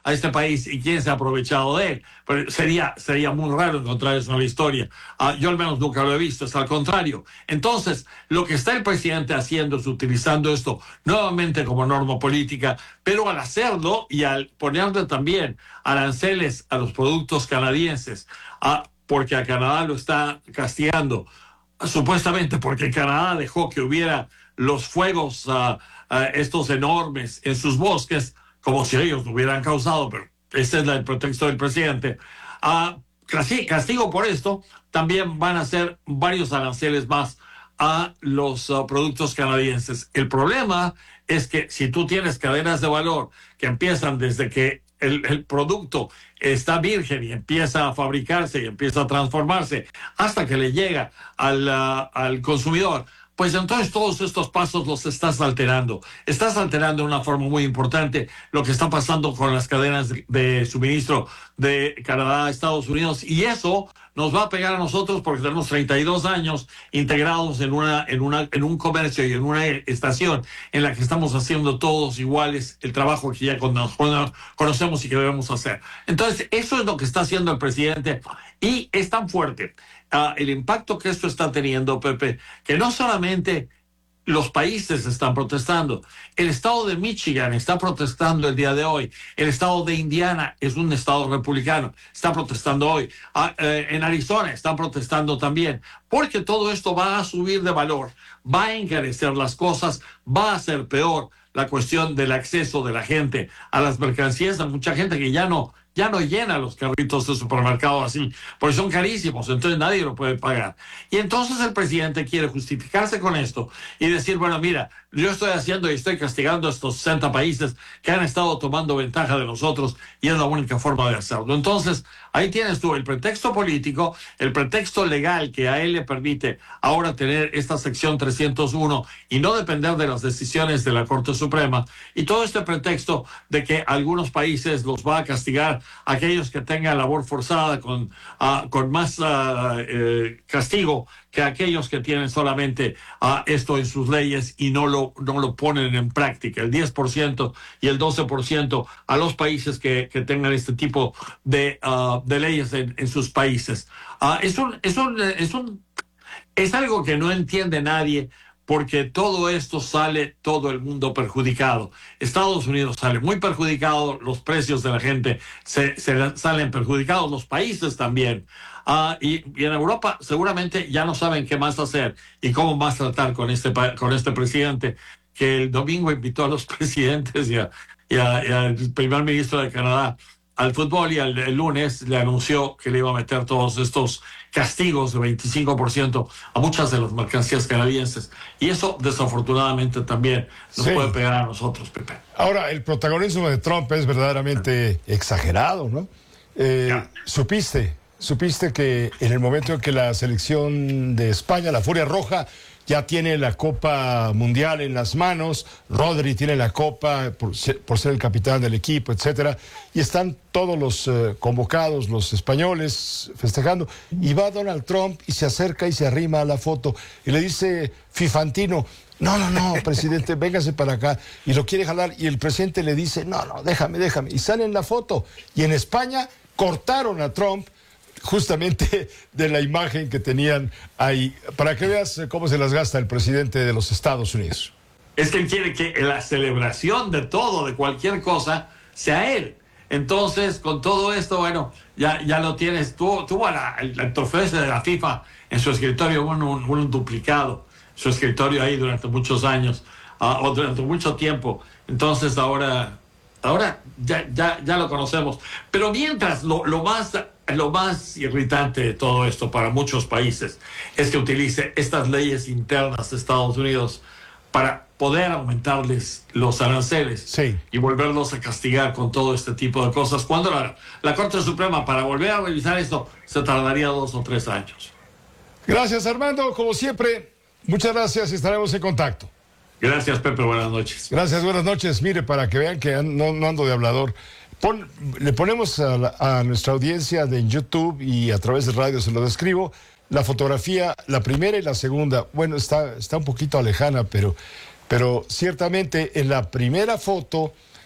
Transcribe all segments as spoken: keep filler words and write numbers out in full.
a este país y quién se ha aprovechado de él. Pero sería, sería muy raro encontrar eso en la historia. Uh, yo al menos nunca lo he visto, es al contrario. Entonces, lo que está el presidente haciendo es utilizando esto nuevamente como norma política, pero al hacerlo y al ponerle también aranceles a los productos canadienses, uh, porque a Canadá lo está castigando, supuestamente porque Canadá dejó que hubiera los fuegos uh, uh, estos enormes en sus bosques, como si ellos lo hubieran causado, pero ese es el pretexto del presidente. Uh, castigo por esto, también van a ser varios aranceles más a los uh, productos canadienses. El problema es que si tú tienes cadenas de valor que empiezan desde que el, el producto está virgen y empieza a fabricarse y empieza a transformarse hasta que le llega al, uh, al consumidor, pues entonces todos estos pasos los estás alterando. Estás alterando de una forma muy importante lo que está pasando con las cadenas de, de suministro de Canadá a Estados Unidos, y eso nos va a pegar a nosotros porque tenemos treinta y dos años integrados en una, en una, en un comercio y en una estación en la que estamos haciendo todos iguales el trabajo que ya conocemos y que debemos hacer. Entonces, eso es lo que está haciendo el presidente, y es tan fuerte uh, el impacto que esto está teniendo, Pepe, que no solamente los países están protestando. El estado de Michigan está protestando el día de hoy. El estado de Indiana es un estado republicano, está protestando hoy. Ah, eh, en Arizona están protestando también, porque todo esto va a subir de valor, va a encarecer las cosas, va a ser peor la cuestión del acceso de la gente a las mercancías. Hay mucha gente que ya no ya no llena los carritos de supermercado así, porque son carísimos, entonces nadie lo puede pagar. Y entonces el presidente quiere justificarse con esto y decir, bueno, mira, yo estoy haciendo y estoy castigando a estos sesenta países que han estado tomando ventaja de nosotros, y es la única forma de hacerlo. Entonces, ahí tienes tú el pretexto político, el pretexto legal que a él le permite ahora tener esta sección trescientos uno y no depender de las decisiones de la Corte Suprema, y todo este pretexto de que algunos países los va a castigar, aquellos que tengan labor forzada con, uh, con más uh, eh, castigo que aquellos que tienen solamente uh, esto en sus leyes y no lo, no lo ponen en práctica. El diez por ciento y el doce por ciento a los países que, que tengan este tipo de, uh, de leyes en, en sus países. Uh, es, un, es, un, es, un, es algo que no entiende nadie, porque todo esto sale todo el mundo perjudicado. Estados Unidos sale muy perjudicado, los precios de la gente se, se salen perjudicados, los países también. Uh, y, y en Europa seguramente ya no saben qué más hacer y cómo más tratar con este, con este presidente, que el domingo invitó a los presidentes y, a, y, a, y al primer ministro de Canadá al fútbol, y el, el lunes le anunció que le iba a meter todos estos castigos de veinticinco por ciento a muchas de las mercancías canadienses. Y eso, desafortunadamente, también nos sí. puede pegar a nosotros, Pepe. Ahora, el protagonismo de Trump es verdaderamente exagerado, ¿no? Eh, supiste, supiste que en el momento en que la selección de España, la Furia Roja, ya tiene la Copa Mundial en las manos, Rodri tiene la Copa por ser, por ser el capitán del equipo, etcétera, y están todos los eh, convocados, los españoles, festejando, y va Donald Trump y se acerca y se arrima a la foto, y le dice Fifantino, no, no, no, presidente, véngase para acá, y lo quiere jalar, y el presidente le dice, no, no, déjame, déjame, y sale en la foto, y en España cortaron a Trump justamente de la imagen que tenían ahí, para que veas cómo se las gasta el presidente de los Estados Unidos. Es que él quiere que la celebración de todo, de cualquier cosa, sea él. Entonces, con todo esto, bueno, ya, ya lo tienes. Tuvo, tuvo la, el, el trofeo ese de la FIFA en su escritorio, un, un, un duplicado, su escritorio ahí durante muchos años, uh, o durante mucho tiempo. Entonces, ahora, ahora ya, ya, ya lo conocemos. Pero mientras, lo, lo más... Lo más irritante de todo esto para muchos países es que utilice estas leyes internas de Estados Unidos para poder aumentarles los aranceles sí. y volverlos a castigar con todo este tipo de cosas, cuando la, la Corte Suprema, para volver a revisar esto, se tardaría dos o tres años. Gracias, Armando, como siempre, muchas gracias y estaremos en contacto. Gracias, Pepe, buenas noches. Gracias, buenas noches. Mire, para que vean que no, no ando de hablador, Pon, le ponemos a, la, a nuestra audiencia de YouTube y a través de radio, se lo describo, la fotografía, la primera y la segunda. Bueno, está, está un poquito lejana, pero, pero ciertamente en la primera foto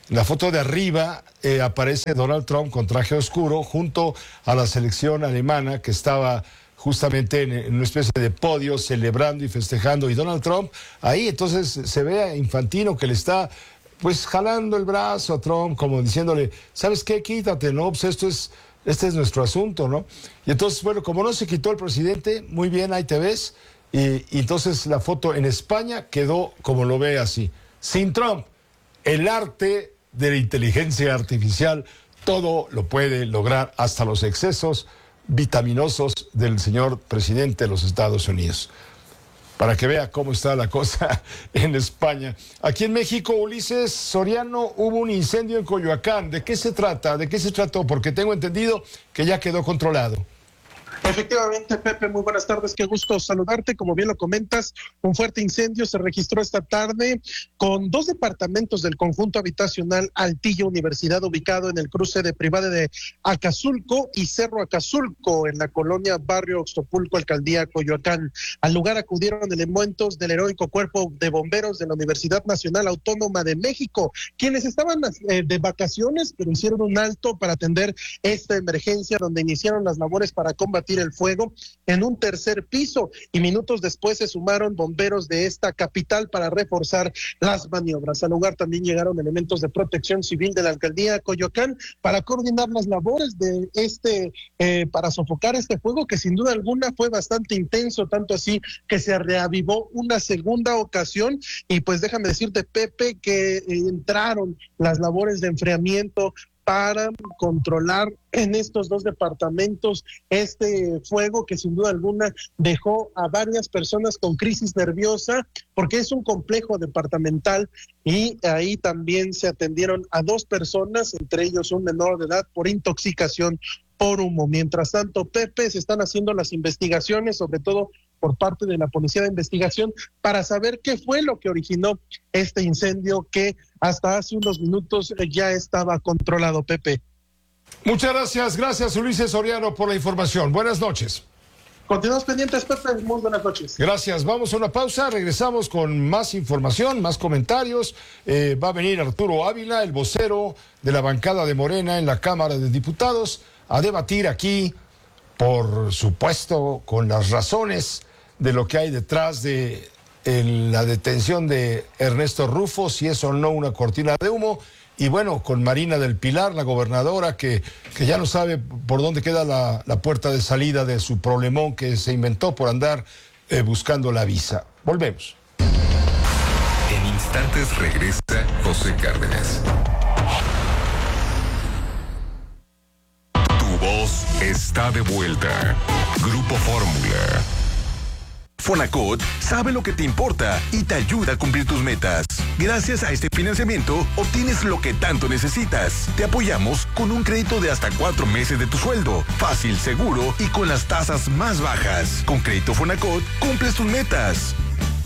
En la foto de arriba eh, aparece Donald Trump con traje oscuro junto a la selección alemana que estaba justamente en, en una especie de podio celebrando y festejando. Y Donald Trump ahí, entonces se ve a Infantino que le está pues jalando el brazo a Trump como diciéndole, ¿sabes qué? Quítate, ¿no? Pues esto es, este es nuestro asunto, ¿no? Y entonces, bueno, como no se quitó el presidente, muy bien, ahí te ves. Y, y entonces la foto en España quedó como lo ve así. Sin Trump, el arte de la inteligencia artificial, todo lo puede lograr, hasta los excesos vitaminosos del señor presidente de los Estados Unidos. Para que vea cómo está la cosa en España. Aquí en México, Ulises Soriano, hubo un incendio en Coyoacán. ¿De qué se trata? ¿De qué se trató? Porque tengo entendido que ya quedó controlado. Efectivamente, Pepe, muy buenas tardes, qué gusto saludarte. Como bien lo comentas, un fuerte incendio se registró esta tarde con dos departamentos del conjunto habitacional Altillo Universidad, ubicado en el cruce de Privada de Acazulco y Cerro Acazulco, en la colonia Barrio Oxtopulco, Alcaldía Coyoacán. Al lugar acudieron elementos del heroico Cuerpo de Bomberos de la Universidad Nacional Autónoma de México, quienes estaban eh, de vacaciones, pero hicieron un alto para atender esta emergencia, donde iniciaron las labores para combatir el fuego en un tercer piso, y minutos después se sumaron bomberos de esta capital para reforzar las maniobras. Al lugar también llegaron elementos de protección civil de la alcaldía Coyoacán para coordinar las labores de este, eh, para sofocar este fuego que sin duda alguna fue bastante intenso, tanto así que se reavivó una segunda ocasión. Y pues déjame decirte, Pepe, que eh, entraron las labores de enfriamiento para controlar en estos dos departamentos este fuego que sin duda alguna dejó a varias personas con crisis nerviosa, porque es un complejo departamental, y ahí también se atendieron a dos personas, entre ellos un menor de edad, por intoxicación por humo. Mientras tanto, Pepe, se están haciendo las investigaciones, sobre todo por parte de la Policía de Investigación, para saber qué fue lo que originó este incendio que hasta hace unos minutos ya estaba controlado, Pepe. Muchas gracias, gracias Ulises Soriano por la información. Buenas noches. Continuamos pendientes, Pepe, muy buenas noches. Gracias, vamos a una pausa, regresamos con más información, más comentarios. Eh, va a venir Arturo Ávila, el vocero de la bancada de Morena en la Cámara de Diputados, a debatir aquí, por supuesto, con las razones de lo que hay detrás de el, la detención de Ernesto Rufo, si es o no una cortina de humo, y bueno, con Marina del Pilar, la gobernadora, que, que ya no sabe por dónde queda la, la puerta de salida de su problemón que se inventó por andar eh, buscando la visa. Volvemos. En instantes regresa José Cárdenas. Tu voz está de vuelta. Grupo Fórmula. Fonacot sabe lo que te importa y te ayuda a cumplir tus metas. Gracias a este financiamiento, obtienes lo que tanto necesitas. Te apoyamos con un crédito de hasta cuatro meses de tu sueldo. Fácil, seguro y con las tasas más bajas. Con Crédito Fonacot, cumples tus metas.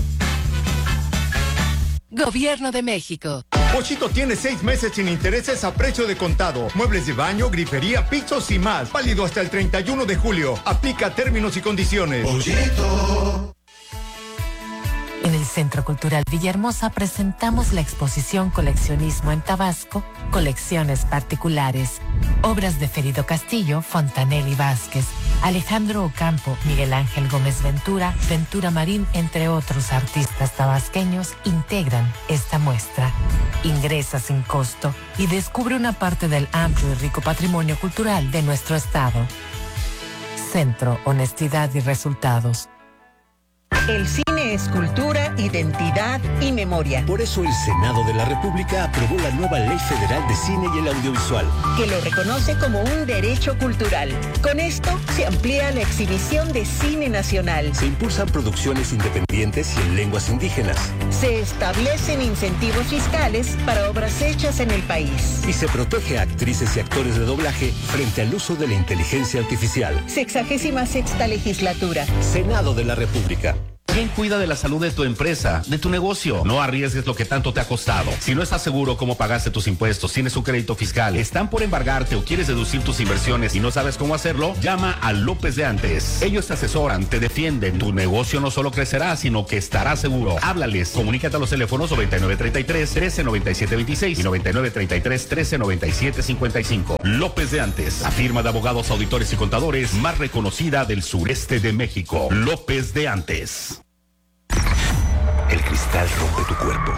Gobierno de México. Pochito tiene seis meses sin intereses a precio de contado. Muebles de baño, grifería, pisos y más. Válido hasta el treinta y uno de julio. Aplica términos y condiciones. Pochito. En el Centro Cultural Villahermosa presentamos la exposición Coleccionismo en Tabasco, Colecciones Particulares, obras de Ferido Castillo, Fontanelli Vázquez, Alejandro Ocampo, Miguel Ángel Gómez Ventura, Ventura Marín, entre otros artistas tabasqueños, integran esta muestra. Ingresa sin costo y descubre una parte del amplio y rico patrimonio cultural de nuestro estado. Centro, Honestidad y Resultados. El cine es cultura, identidad y memoria. Por eso el Senado de la República aprobó la nueva Ley Federal de Cine y el Audiovisual, que lo reconoce como un derecho cultural. Con esto se amplía la exhibición de cine nacional. Se impulsan producciones independientes y en lenguas indígenas. Se establecen incentivos fiscales para obras hechas en el país. Y se protege a actrices y actores de doblaje frente al uso de la inteligencia artificial. Sexagésima sexta legislatura. Senado de la República. ¿Quién cuida de la salud de tu empresa, de tu negocio? No arriesgues lo que tanto te ha costado. Si no estás seguro cómo pagaste tus impuestos, tienes un crédito fiscal, están por embargarte o quieres deducir tus inversiones y no sabes cómo hacerlo, llama a López de Antes. Ellos te asesoran, te defienden. Tu negocio no solo crecerá, sino que estará seguro. Háblales. Comunícate a los teléfonos noventa y nueve treinta y tres, trece noventa y siete veintiséis y noventa y nueve treinta y tres, trece noventa y siete cincuenta y cinco. López de Antes, la firma de abogados, auditores y contadores más reconocida del sureste de México. López de Antes. El cristal rompe tu cuerpo,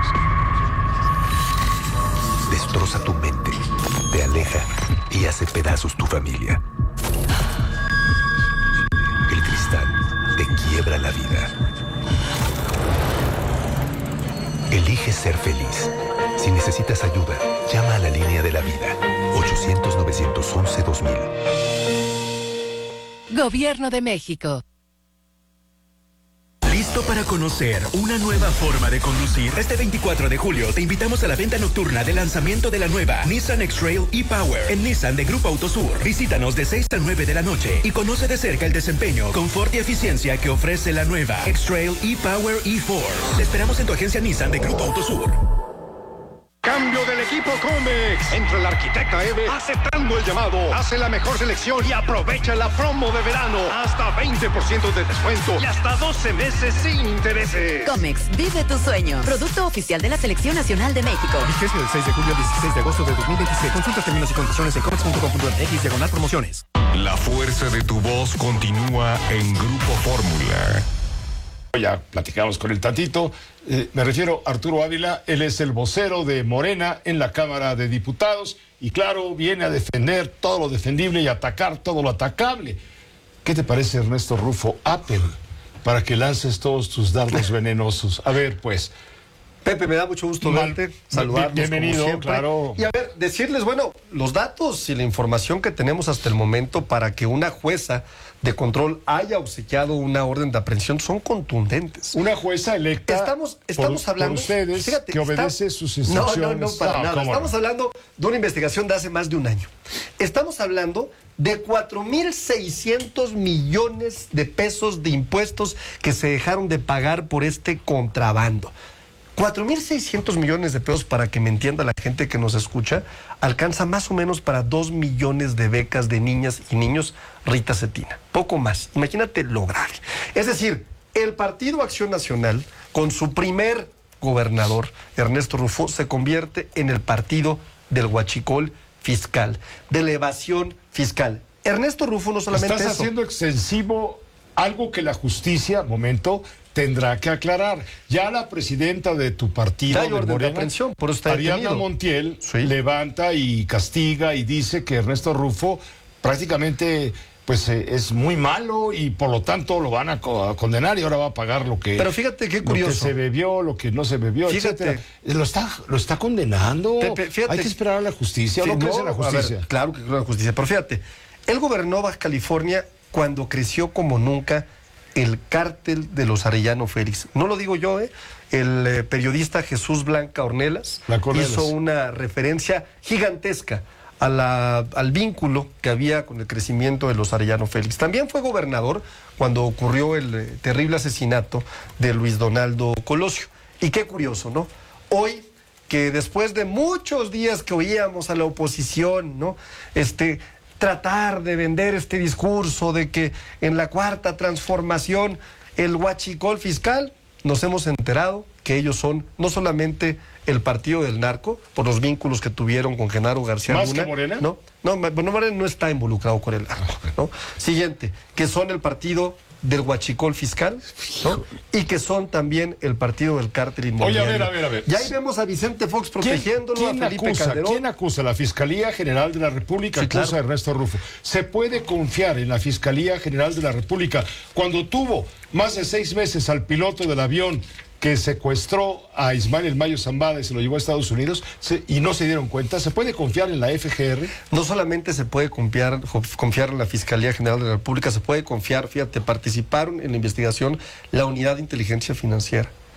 destroza tu mente, te aleja y hace pedazos tu familia. El cristal te quiebra la vida. Elige ser feliz. Si necesitas ayuda, llama a la línea de la vida. ochocientos, novecientos once, dos mil. Gobierno de México. ¿Listo para conocer una nueva forma de conducir? Este veinticuatro de julio te invitamos a la venta nocturna de lanzamiento de la nueva Nissan X-Trail e-Power en Nissan de Grupo Autosur. Visítanos de seis a nueve de la noche y conoce de cerca el desempeño, confort y eficiencia que ofrece la nueva X-Trail e-Power E cuatro. Te esperamos en tu agencia Nissan de Grupo Autosur. Cambio del equipo Comex. Entra el arquitecta Eve aceptando el llamado. Hace la mejor selección y aprovecha la promo de verano. Hasta veinte por ciento de descuento y hasta doce meses sin intereses. Comex, vive tu sueño. Producto oficial de la Selección Nacional de México. Vigencia del seis de julio al dieciséis de agosto de dos mil veintiséis. Consulta términos y condiciones en comex punto com punto m x diagonal promociones. La fuerza de tu voz continúa en Grupo Fórmula. Ya platicamos con el Tatito, eh, me refiero a Arturo Ávila, él es el vocero de Morena en la Cámara de Diputados y claro, viene a defender todo lo defendible y atacar todo lo atacable. ¿Qué te parece, Ernesto Rufo? Apple, para que lances todos tus dardos venenosos. A ver, pues... Pepe, me da mucho gusto Mal, verte, saludarnos bienvenido, como siempre. Claro. Y a ver, decirles, bueno, los datos y la información que tenemos hasta el momento para que una jueza de control haya obsequiado una orden de aprehensión son contundentes. Una jueza electa estamos, estamos por, hablando, por ustedes fíjate, que obedece está, sus instrucciones. No, no, no, para no, nada. Estamos no? hablando de una investigación de hace más de un año. Estamos hablando de cuatro mil seiscientos millones de pesos de impuestos que se dejaron de pagar por este contrabando. cuatro mil seiscientos millones de pesos, para que me entienda la gente que nos escucha, alcanza más o menos para dos millones de becas de niñas y niños Rita Cetina. Poco más. Imagínate lo grave. Es decir, el Partido Acción Nacional, con su primer gobernador, Ernesto Rufo, se convierte en el partido del huachicol fiscal, de la evasión fiscal. Ernesto Rufo no solamente Estás eso. haciendo extensivo algo que la justicia, momento, tendrá que aclarar. Ya la presidenta de tu partido, Hay de orden de Morena, aprehensión, por eso está Ariadna detenido. Montiel, Sí. levanta y castiga y dice que Ernesto Rufo prácticamente pues eh, es muy malo y por lo tanto lo van a, co a condenar y ahora va a pagar lo que, Pero fíjate qué curioso. lo que se bebió, lo que no se bebió, Fíjate. etcétera. Lo está, lo está condenando. Pepe, fíjate. Hay que esperar a la justicia. Sí, ¿O no crees no, en la a ver, justicia? claro que creo en la justicia, pero fíjate, él gobernó Baja California cuando creció como nunca el cártel de los Arellano Félix. No lo digo yo, ¿eh? El eh, periodista Jesús Blanca Ornelas hizo una referencia gigantesca a la, al vínculo que había con el crecimiento de los Arellano Félix. También fue gobernador cuando ocurrió el eh, terrible asesinato de Luis Donaldo Colosio. Y qué curioso, ¿no? Hoy, que después de muchos días que oíamos a la oposición, ¿no? Este... tratar de vender este discurso de que en la cuarta transformación el huachicol fiscal, nos hemos enterado que ellos son no solamente el partido del narco, por los vínculos que tuvieron con Genaro García ¿Más Luna. que Morena? No, no, no, Morena no está involucrado con el narco, ¿no? Siguiente, que son el partido del huachicol fiscal, ¿no? Y que son también el partido del cártel inmobiliario. Oye, a ver, a ver, a ver. Y ahí vemos a Vicente Fox protegiéndolo, ¿Quién, quién a Felipe acusa, Calderón. ¿Quién acusa? La Fiscalía General de la República Sí, acusa claro. a Ernesto Rufo. ¿Se puede confiar en la Fiscalía General de la República cuando tuvo más de seis meses al piloto del avión que secuestró a Ismael El Mayo Zambada y se lo llevó a Estados Unidos se, y no se dieron cuenta? ¿Se puede confiar en la F G R? No solamente se puede confiar, confiar en la Fiscalía General de la República, se puede confiar, fíjate, participaron en la investigación la Unidad de Inteligencia Financiera.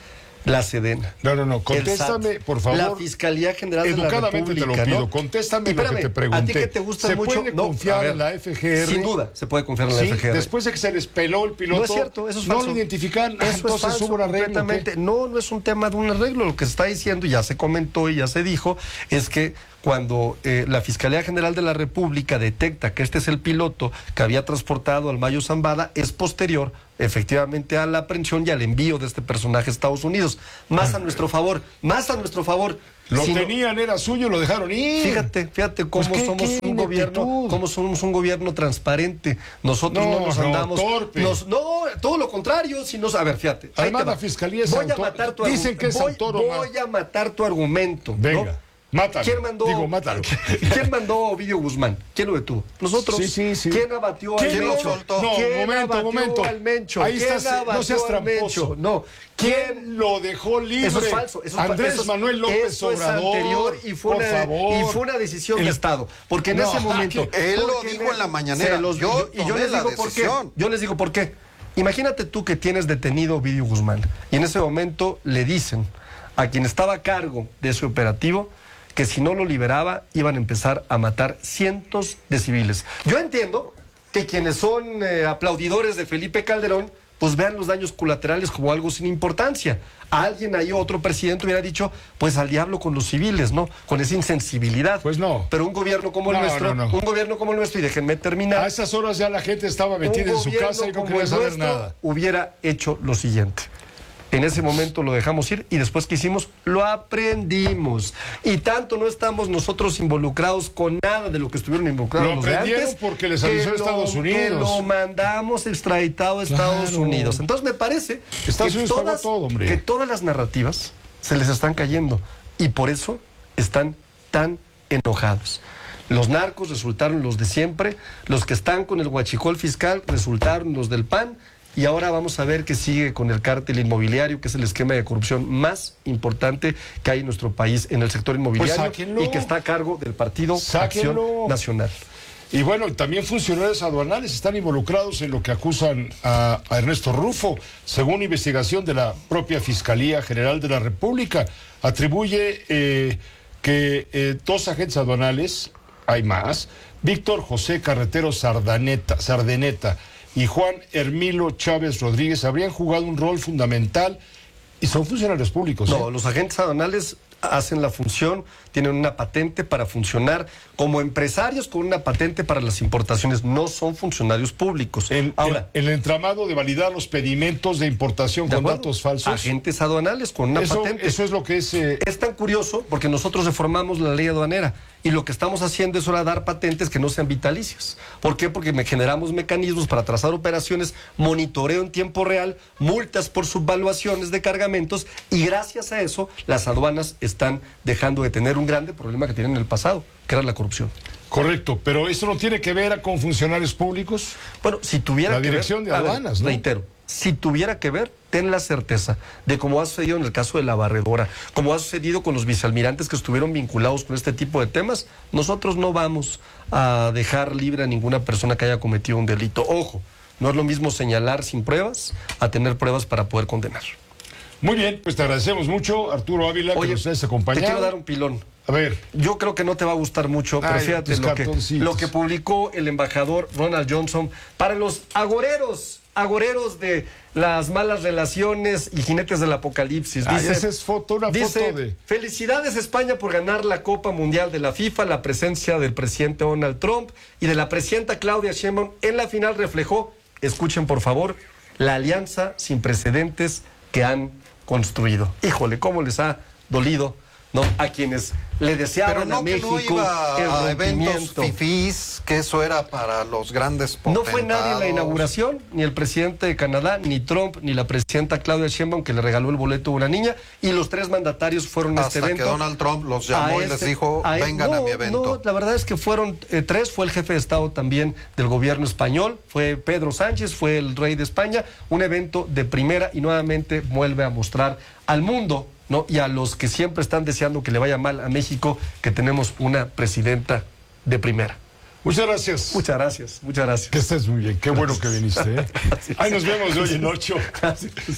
la Sedena. No, no, no, contéstame, por favor. La Fiscalía General de la Educadamente República, te lo pido, ¿no? contéstame Espérame, lo que te pregunté. a ti que te gusta ¿Se mucho, puede no, confiar ver, en la F G R? Sin duda, se puede confiar en la Sí, F G R. después de que se les peló el piloto, No es cierto, eso es falso. no lo identifican, Eso es entonces falso, hubo un arreglo. completamente. No, no es un tema de un arreglo. Lo que se está diciendo, y ya se comentó y ya se dijo, es que cuando eh, la Fiscalía General de la República detecta que este es el piloto que había transportado al Mayo Zambada, es posterior efectivamente a la aprehensión y al envío de este personaje a Estados Unidos. Más a nuestro favor, más a nuestro favor. Lo Si no- tenían, era suyo, lo dejaron ir. Fíjate, fíjate cómo Pues, ¿qué- somos qué un gobierno, ineptitud? cómo somos un gobierno transparente. Nosotros no, No, nos no, andamos. torpe. nos- no, todo lo contrario. Si nos, a ver, fíjate. ahí Además, te va. la fiscalía es Voy a autor- matar tu dicen argu- que es voy, autónoma. Voy a matar tu argumento. Venga, ¿no? mátalo. ¿Quién mandó? Digo, mátalo. ¿Quién mandó a Ovidio Guzmán? ¿Quién lo detuvo? Nosotros. Sí, sí, sí. ¿Quién abatió ¿Quién al lo Mencho? soltó? No, ¿Quién momento, abatió momento. al Mencho? Ahí ¿Quién estás, no abatió seas al tramposo. Mencho? No. ¿Quién lo dejó libre? Eso es falso. Eso es fa- Andrés eso es- Manuel López eso es Obrador. anterior y fue, por una, favor. y fue una decisión El- de Estado. Porque en No, ese momento. él lo porque dijo en la mañanera. se los- Yo y yo tomé les la digo por qué. decisión. Yo les digo por qué. Imagínate tú que tienes detenido a Ovidio Guzmán y en ese momento le dicen a quien estaba a cargo de ese operativo que si no lo liberaba iban a empezar a matar cientos de civiles. Yo entiendo que quienes son eh, aplaudidores de Felipe Calderón pues vean los daños colaterales como algo sin importancia. Alguien ahí, otro presidente hubiera dicho, pues al diablo con los civiles, ¿no? Con esa insensibilidad. Pues no. Pero un gobierno como el No, nuestro, no, no. un gobierno como el nuestro, y déjenme terminar. A esas horas ya la gente estaba metida un en su gobierno casa y no como quería el saber nuestro nada. Hubiera hecho lo siguiente. En ese momento lo dejamos ir y después que hicimos, lo aprendimos. Y tanto no estamos nosotros involucrados con nada de lo que estuvieron involucrados Lo los de aprendieron antes, porque les que avisó lo- Estados Unidos. Que lo mandamos extraditado a Estados Claro. Unidos. Entonces me parece Estados que, Unidos pagó todas, todo, hombre. que todas las narrativas se les están cayendo y por eso están tan enojados. Los narcos resultaron los de siempre, los que están con el huachicol fiscal resultaron los del P A N, y ahora vamos a ver qué sigue con el cártel inmobiliario, que es el esquema de corrupción más importante que hay en nuestro país en el sector inmobiliario, Pues sáquenlo. y que está a cargo del Partido Sáquenlo. Acción Nacional. Y bueno, también funcionarios aduanales están involucrados en lo que acusan a, a Ernesto Rufo. Según investigación de la propia Fiscalía General de la República, atribuye eh, que eh, dos agentes aduanales, hay más, Víctor José Carretero Sardaneta, Sardeneta y Juan Hermilo Chávez Rodríguez habrían jugado un rol fundamental y son funcionarios públicos. No, ¿eh? los agentes aduanales hacen la función, tienen una patente para funcionar como empresarios con una patente para las importaciones, no son funcionarios públicos. En, Ahora, en el entramado de validar los pedimentos de importación ¿de con acuerdo? datos falsos. Agentes aduanales con una Eso, patente. eso es lo que es... eh, Es tan curioso porque nosotros reformamos la ley aduanera y lo que estamos haciendo es ahora dar patentes que no sean vitalicias. ¿Por qué? Porque me generamos mecanismos para trazar operaciones, monitoreo en tiempo real, multas por subvaluaciones de cargamentos, y gracias a eso las aduanas están dejando de tener un grande problema que tienen en el pasado, que era la corrupción. Correcto, pero eso no tiene que ver con funcionarios públicos. Bueno, si tuviera La que dirección ver, de a ver, aduanas, ¿no? reitero, si tuviera que ver, ten la certeza de cómo ha sucedido en el caso de la barredora, como ha sucedido con los vicealmirantes que estuvieron vinculados con este tipo de temas, nosotros no vamos a dejar libre a ninguna persona que haya cometido un delito. Ojo, no es lo mismo señalar sin pruebas a tener pruebas para poder condenar. Muy bien, pues te agradecemos mucho, Arturo Ávila, Oye, que nos hayas te acompañado. quiero dar un pilón. A ver. Yo creo que no te va a gustar mucho, pero Ay, fíjate tus lo que, cartoncitos. lo que publicó el embajador Ronald Johnson para los agoreros, agoreros de las malas relaciones y jinetes del apocalipsis. Ay, Dice, esa es foto, una dice, foto de... felicidades España por ganar la Copa Mundial de la FIFA. La presencia del presidente Donald Trump y de la presidenta Claudia Sheinbaum en la final reflejó, escuchen por favor, la alianza sin precedentes que han construido. Híjole, cómo les ha dolido, ¿no? A quienes le deseaban Pero no, a México que no iba el a eventos rompimiento. fifís, que eso era para los grandes No fue nadie en la potentados. inauguración, ni el presidente de Canadá, ni Trump, ni la presidenta Claudia Sheinbaum, que le regaló el boleto a una niña, y los tres mandatarios fueron a Hasta este evento. que Donald Trump los llamó A y les este- dijo, a- vengan a no, mi evento. No, la verdad es que fueron eh, tres, fue el jefe de Estado también del gobierno español, fue Pedro Sánchez, fue el rey de España, un evento de primera y nuevamente vuelve a mostrar al mundo, ¿no? Y a los que siempre están deseando que le vaya mal a México, que tenemos una presidenta de primera. Muchas gracias. Muchas gracias, muchas gracias. Que estés muy bien, qué bueno que viniste. ¿eh? Ahí nos vemos de hoy en ocho. Gracias.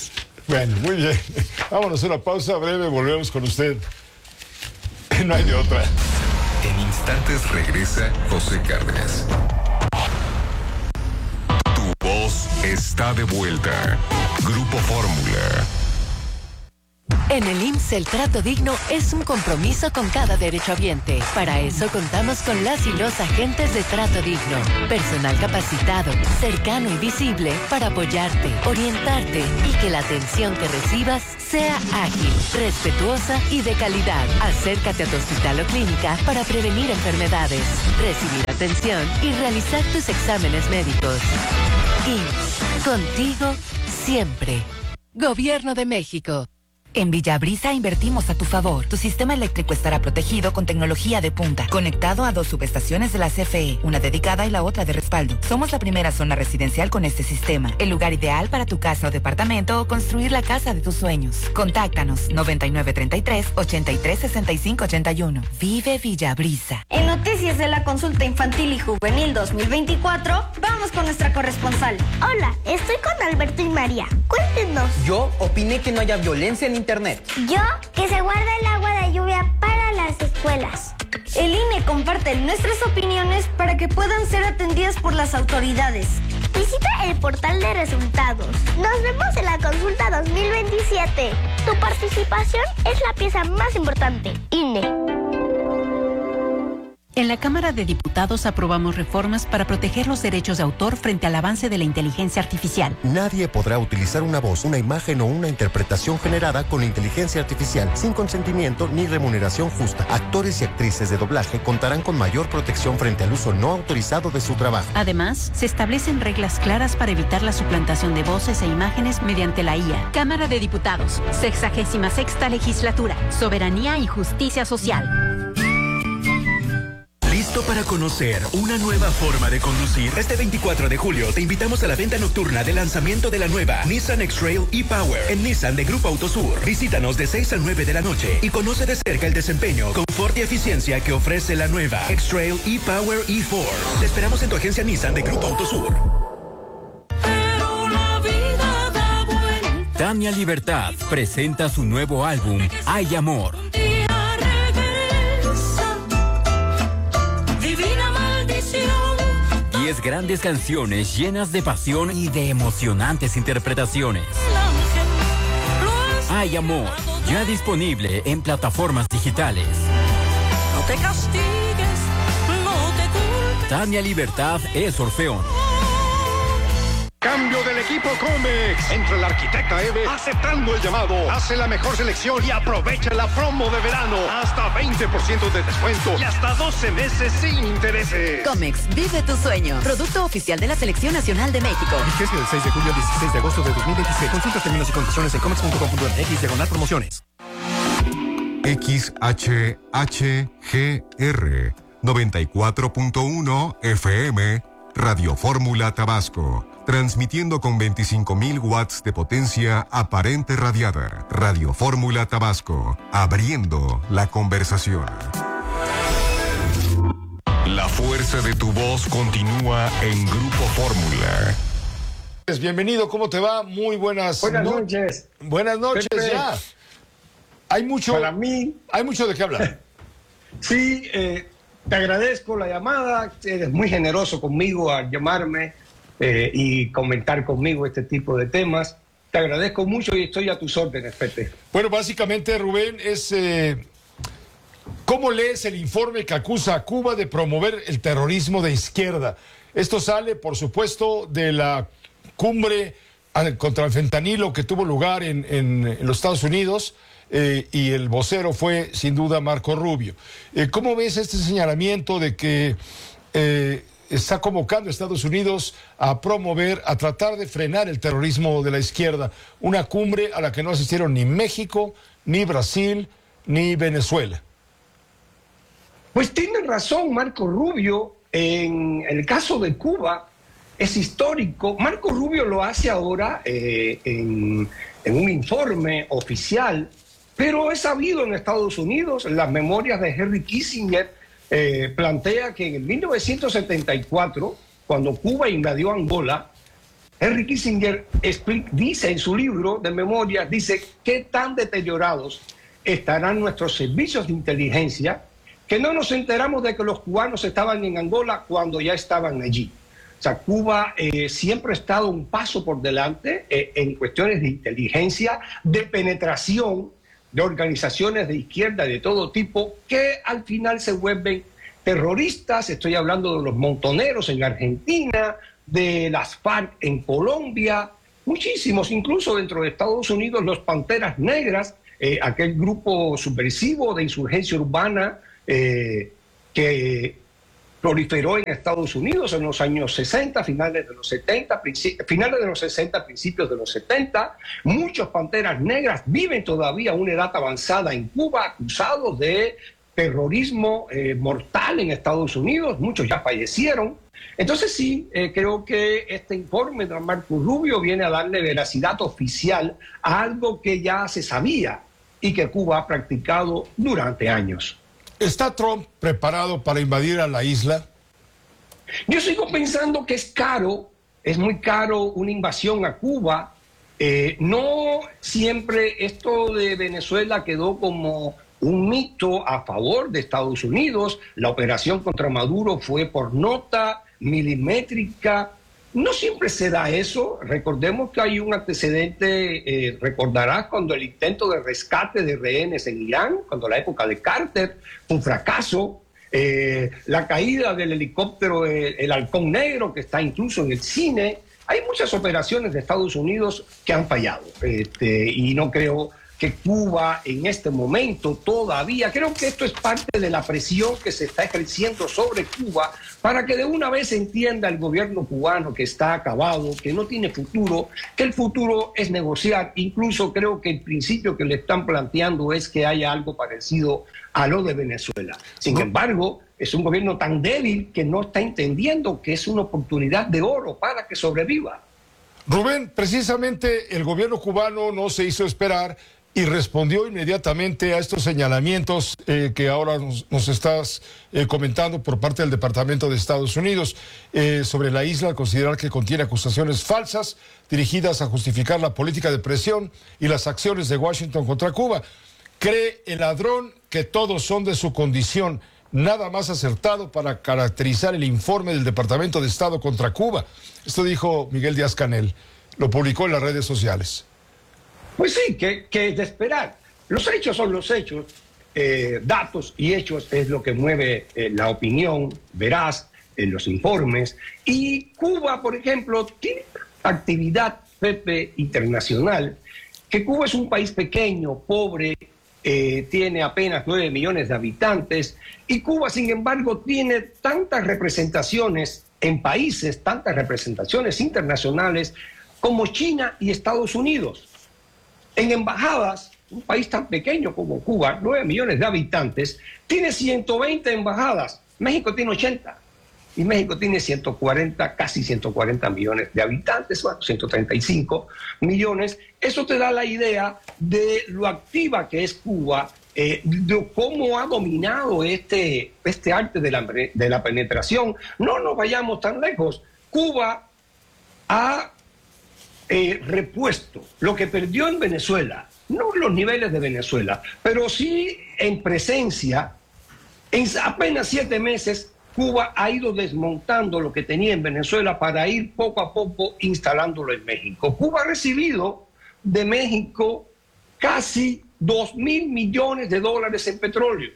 Bueno, muy bien. Vámonos a una pausa breve, volvemos con usted. No hay de otra. En instantes regresa José Cárdenas. Tu voz está de vuelta. Grupo Fórmula. En el I M S S el trato digno es un compromiso con cada derechohabiente. Para eso contamos con las y los agentes de trato digno. Personal capacitado, cercano y visible para apoyarte, orientarte y que la atención que recibas sea ágil, respetuosa y de calidad. Acércate a tu hospital o clínica para prevenir enfermedades, recibir atención y realizar tus exámenes médicos. I M S S, contigo siempre. Gobierno de México. En Villabrisa invertimos a tu favor. Tu sistema eléctrico estará protegido con tecnología de punta, conectado a dos subestaciones de la C F E, una dedicada y la otra de respaldo. Somos la primera zona residencial con este sistema, el lugar ideal para tu casa o departamento o construir la casa de tus sueños. Contáctanos noventa y nueve treinta y tres, ochenta y tres, sesenta y cinco ochenta y uno. Vive Villabrisa. En noticias de la consulta infantil y juvenil dos mil veinticuatro, vamos con nuestra corresponsal. Hola, estoy con Alberto y María. Cuéntenos. Yo opiné que no haya violencia en Internet. Yo, que se guarda el agua de lluvia para las escuelas. El I N E comparte nuestras opiniones para que puedan ser atendidas por las autoridades. Visita el portal de resultados. Nos vemos en la consulta dos mil veintisiete. Tu participación es la pieza más importante. I N E. En la Cámara de Diputados aprobamos reformas para proteger los derechos de autor frente al avance de la inteligencia artificial. Nadie podrá utilizar una voz, una imagen o una interpretación generada con inteligencia artificial sin consentimiento ni remuneración justa. Actores y actrices de doblaje contarán con mayor protección frente al uso no autorizado de su trabajo. Además, se establecen reglas claras para evitar la suplantación de voces e imágenes mediante la I A. Cámara de Diputados, sexagésima sexta legislatura, soberanía y justicia social. ¿Listo para conocer una nueva forma de conducir? Este veinticuatro de julio te invitamos a la venta nocturna de lanzamiento de la nueva Nissan X-Trail e-Power en Nissan de Grupo Autosur. Visítanos de seis a nueve de la noche y conoce de cerca el desempeño, confort y eficiencia que ofrece la nueva X-Trail e-Power E cuatro. Te esperamos en tu agencia Nissan de Grupo Autosur. Tania Libertad presenta su nuevo álbum Hay Amor. Diez grandes canciones llenas de pasión y de emocionantes interpretaciones. Hay Amor, ya disponible en plataformas digitales. No te castigues, no te culpes. Tania Libertad es Orfeón. Cambio del equipo Comex. Entra el arquitecta Eve aceptando el llamado. Hace la mejor selección y aprovecha la promo de verano. Hasta veinte por ciento de descuento y hasta doce meses sin intereses. Comex, vive tu sueño. Producto oficial de la Selección Nacional de México. Vigencia del seis de julio al dieciséis de agosto de dos mil veintiséis. Consulta términos y condiciones en comex punto com punto m x diagonal promociones. X H H G R noventa y cuatro punto uno F M Radio Fórmula Tabasco. Transmitiendo con veinticinco mil watts de potencia aparente radiada. Radio Fórmula Tabasco. Abriendo la conversación. La fuerza de tu voz continúa en Grupo Fórmula. Bienvenido, ¿cómo te va? Muy buenas, buenas no- noches. Buenas noches, Pepe. ya. Hay mucho, Para mí, hay mucho de qué hablar. sí, eh, te agradezco la llamada. Eres muy generoso conmigo al llamarme eh, y comentar conmigo este tipo de temas. Te agradezco mucho y estoy a tus órdenes, Pepe. Bueno, básicamente, Rubén, es eh, ¿cómo lees el informe que acusa a Cuba de promover el terrorismo de izquierda? Esto sale, por supuesto, de la cumbre al- contra el fentanilo que tuvo lugar en, en- en los Estados Unidos, eh, y el vocero fue, sin duda, Marco Rubio. Eh, ¿Cómo ves este señalamiento de que eh, está convocando a Estados Unidos a promover, a tratar de frenar el terrorismo de la izquierda? Una cumbre a la que no asistieron ni México, ni Brasil, ni Venezuela. Pues tiene razón Marco Rubio. En el caso de Cuba es histórico. Marco Rubio lo hace ahora eh, en, en un informe oficial, pero es sabido en Estados Unidos. Las memorias de Henry Kissinger eh, plantea que en mil novecientos setenta y cuatro, cuando Cuba invadió Angola, Henry Kissinger explica, dice en su libro de memoria, dice qué tan deteriorados estarán nuestros servicios de inteligencia que no nos enteramos de que los cubanos estaban en Angola cuando ya estaban allí. O sea, Cuba eh, siempre ha estado un paso por delante eh, en cuestiones de inteligencia, de penetración de organizaciones de izquierda de todo tipo que al final se vuelven terroristas. Estoy hablando de los montoneros en Argentina, de las FARC en Colombia, muchísimos, incluso dentro de Estados Unidos, los Panteras Negras, eh, aquel grupo subversivo de insurgencia urbana eh, que proliferó en Estados Unidos en los años sesenta, finales de los setenta, finales de los sesenta, principios de los setenta. Muchos Panteras Negras viven todavía a una edad avanzada en Cuba, acusados de terrorismo eh, mortal en Estados Unidos. Muchos ya fallecieron. Entonces sí, eh, creo que este informe de Marco Rubio viene a darle veracidad oficial a algo que ya se sabía y que Cuba ha practicado durante años. ¿Está Trump preparado para invadir a la isla? Yo sigo pensando que es caro, es muy caro una invasión a Cuba. Eh, no siempre esto de Venezuela quedó como un mito a favor de Estados Unidos. La operación contra Maduro fue por nota milimétrica. No siempre se da eso. Recordemos que hay un antecedente, eh, recordarás cuando el intento de rescate de rehenes en Irán, cuando la época de Carter fue un fracaso, eh, la caída del helicóptero el, el Halcón Negro, que está incluso en el cine. Hay muchas operaciones de Estados Unidos que han fallado, este, y no creo que Cuba en este momento todavía, creo que esto es parte de la presión que se está ejerciendo sobre Cuba para que de una vez entienda el gobierno cubano que está acabado, que no tiene futuro, que el futuro es negociar. Incluso creo que el principio que le están planteando es que haya algo parecido a lo de Venezuela. Sin embargo, es un gobierno tan débil que no está entendiendo que es una oportunidad de oro para que sobreviva. Rubén, precisamente el gobierno cubano no se hizo esperar y respondió inmediatamente a estos señalamientos eh, que ahora nos, nos estás eh, comentando por parte del Departamento de Estados Unidos eh, sobre la isla, al considerar que contiene acusaciones falsas dirigidas a justificar la política de presión y las acciones de Washington contra Cuba. Cree el ladrón que todos son de su condición. Nada más acertado para caracterizar el informe del Departamento de Estado contra Cuba. Esto dijo Miguel Díaz-Canel. Lo publicó en las redes sociales. Pues sí, que, que es de esperar. Los hechos son los hechos. Eh, datos y hechos es lo que mueve eh, la opinión veraz en los informes. Y Cuba, por ejemplo, tiene actividad, Pepe, internacional, que Cuba es un país pequeño, pobre, eh, tiene apenas nueve millones de habitantes, y Cuba, sin embargo, tiene tantas representaciones en países, tantas representaciones internacionales como China y Estados Unidos. En embajadas, un país tan pequeño como Cuba, nueve millones de habitantes, tiene ciento veinte embajadas. México tiene ochenta. Y México tiene ciento cuarenta, casi ciento cuarenta millones de habitantes, bueno, ciento treinta y cinco millones. Eso te da la idea de lo activa que es Cuba, eh, de cómo ha dominado este, este arte de la, de la penetración. No nos vayamos tan lejos. Cuba ha Eh, repuesto lo que perdió en Venezuela, no los niveles de Venezuela, pero sí en presencia. En apenas siete meses, Cuba ha ido desmontando lo que tenía en Venezuela para ir poco a poco instalándolo en México. Cuba ha recibido de México casi dos mil millones de dólares en petróleo,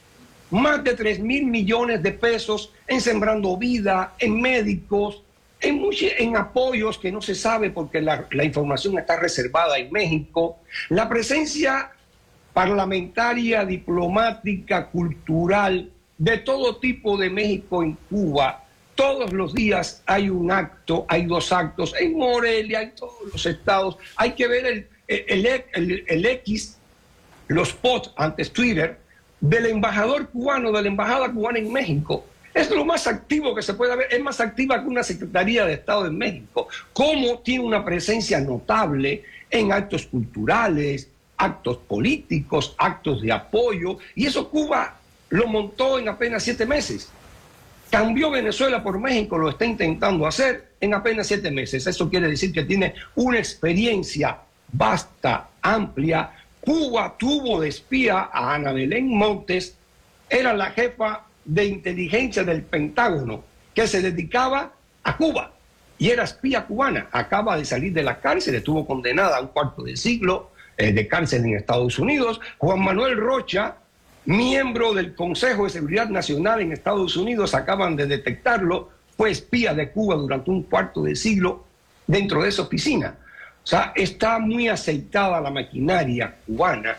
más de tres mil millones de pesos en Sembrando Vida, en médicos, En, mucho, en apoyos que no se sabe porque la, la información está reservada en México. La presencia parlamentaria, diplomática, cultural, de todo tipo de México en Cuba. Todos los días hay un acto, hay dos actos, en Morelia, en todos los estados. Hay que ver el, el, el, el, el X, los posts, antes Twitter, del embajador cubano, de la embajada cubana en México. Es lo más activo que se puede ver, es más activa que una Secretaría de Estado en México. Cómo tiene una presencia notable en actos culturales, actos políticos, actos de apoyo, y eso Cuba lo montó en apenas siete meses. Cambió Venezuela por México, lo está intentando hacer en apenas siete meses. Eso quiere decir que tiene una experiencia vasta, amplia. Cuba tuvo de espía a Ana Belén Montes, era la jefa de inteligencia del Pentágono, que se dedicaba a Cuba y era espía cubana. Acaba de salir de la cárcel, estuvo condenada a un cuarto de siglo eh, de cárcel en Estados Unidos. Juan Manuel Rocha, miembro del Consejo de Seguridad Nacional en Estados Unidos, acaban de detectarlo, fue espía de Cuba durante un cuarto de siglo dentro de esa oficina. O sea, está muy aceitada la maquinaria cubana.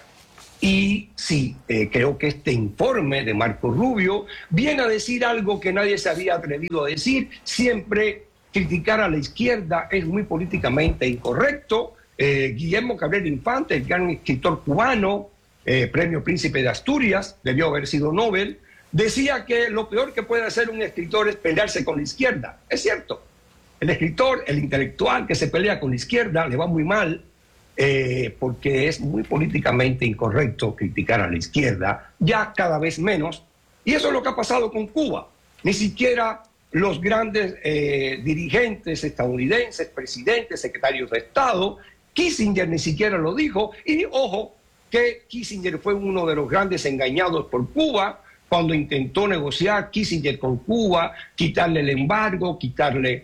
Y sí, eh, creo que este informe de Marco Rubio viene a decir algo que nadie se había atrevido a decir. Siempre criticar a la izquierda es muy políticamente incorrecto. Eh, Guillermo Cabrera Infante, el gran escritor cubano, eh, premio Príncipe de Asturias, debió haber sido Nobel, decía que lo peor que puede hacer un escritor es pelearse con la izquierda. Es cierto, el escritor, el intelectual que se pelea con la izquierda le va muy mal, eh, porque es muy políticamente incorrecto criticar a la izquierda, ya cada vez menos, y eso es lo que ha pasado con Cuba. Ni siquiera los grandes eh, dirigentes estadounidenses, presidentes, secretarios de Estado, Kissinger ni siquiera lo dijo, y ojo, que Kissinger fue uno de los grandes engañados por Cuba cuando intentó negociar Kissinger con Cuba, quitarle el embargo, quitarle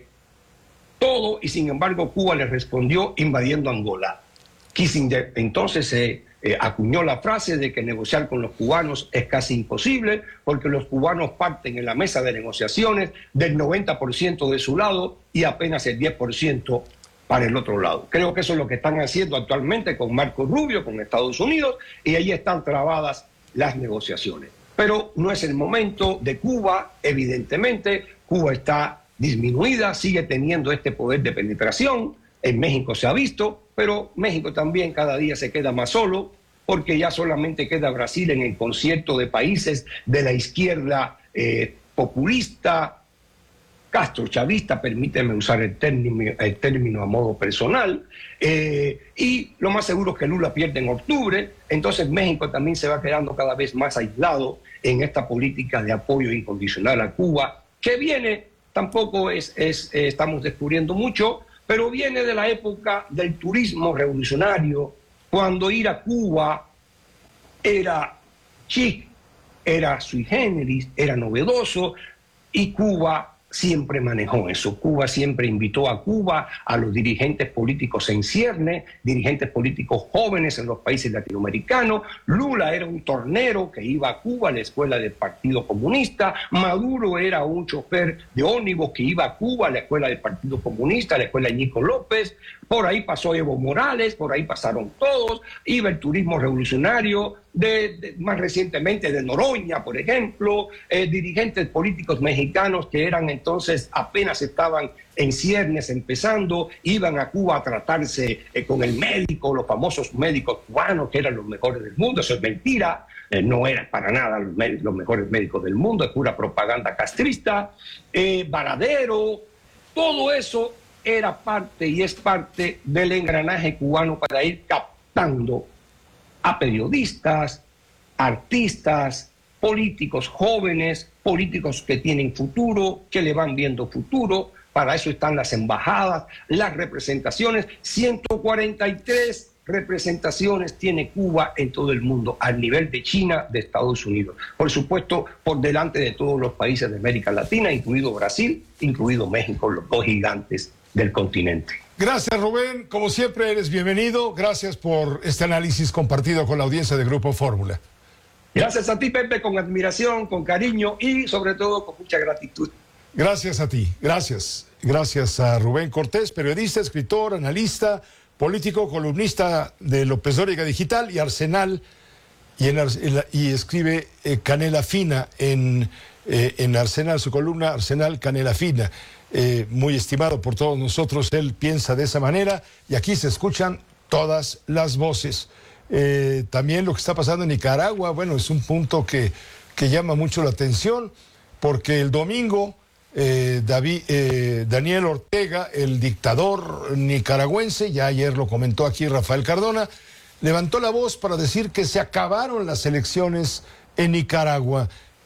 todo, y sin embargo Cuba le respondió invadiendo Angola. Kissinger entonces se eh, acuñó la frase de que negociar con los cubanos es casi imposible porque los cubanos parten en la mesa de negociaciones del noventa por ciento de su lado y apenas el diez por ciento para el otro lado. Creo que eso es lo que están haciendo actualmente con Marco Rubio, con Estados Unidos, y ahí están trabadas las negociaciones. Pero no es el momento de Cuba, evidentemente. Cuba está disminuida, sigue teniendo este poder de penetración. En México se ha visto, pero México también cada día se queda más solo, porque ya solamente queda Brasil en el concierto de países de la izquierda eh, populista, castrochavista, permíteme usar el término, el término a modo personal, eh, y lo más seguro es que Lula pierde en octubre. Entonces México también se va quedando cada vez más aislado en esta política de apoyo incondicional a Cuba, que viene, tampoco es, es eh, estamos descubriendo mucho, pero viene de la época del turismo revolucionario, cuando ir a Cuba era chic, era sui generis, era novedoso, y Cuba siempre manejó eso. Cuba siempre invitó a Cuba a los dirigentes políticos en cierne, dirigentes políticos jóvenes en los países latinoamericanos. Lula era un tornero que iba a Cuba, a la escuela del Partido Comunista. Maduro era un chofer de ómnibus que iba a Cuba, a la escuela del Partido Comunista, a la escuela de Ñico López. Por ahí pasó Evo Morales, por ahí pasaron todos. Iba el turismo revolucionario, de, de, más recientemente de Noroña, por ejemplo, eh, dirigentes políticos mexicanos que eran entonces, apenas estaban en ciernes empezando, iban a Cuba a tratarse eh, con el médico, los famosos médicos cubanos que eran los mejores del mundo. Eso es mentira, eh, no eran para nada los, los mejores médicos del mundo, es pura propaganda castrista. eh, Varadero, todo eso era parte y es parte del engranaje cubano para ir captando a periodistas, artistas, políticos jóvenes, políticos que tienen futuro, que le van viendo futuro. Para eso están las embajadas, las representaciones. ciento cuarenta y tres representaciones tiene Cuba en todo el mundo, al nivel de China, de Estados Unidos. Por supuesto, por delante de todos los países de América Latina, incluido Brasil, incluido México, los dos gigantes del continente. Gracias, Rubén. Como siempre, eres bienvenido. Gracias por este análisis compartido con la audiencia de Grupo Fórmula. Gracias a ti, Pepe, con admiración, con cariño y sobre todo con mucha gratitud. Gracias a ti. Gracias. Gracias a Rubén Cortés, periodista, escritor, analista, político, columnista de López Dóriga Digital y Arsenal, y, en, y escribe eh, Canela Fina en, eh, en Arsenal, su columna Arsenal Canela Fina. Eh, muy estimado por todos nosotros, él piensa de esa manera y aquí se escuchan todas las voces. Eh, también lo que está pasando en Nicaragua, bueno, es un punto que, que llama mucho la atención, porque el domingo eh, David, eh, Daniel Ortega, el dictador nicaragüense, ya ayer lo comentó aquí Rafael Cardona, levantó la voz para decir que se acabaron las elecciones en Nicaragua.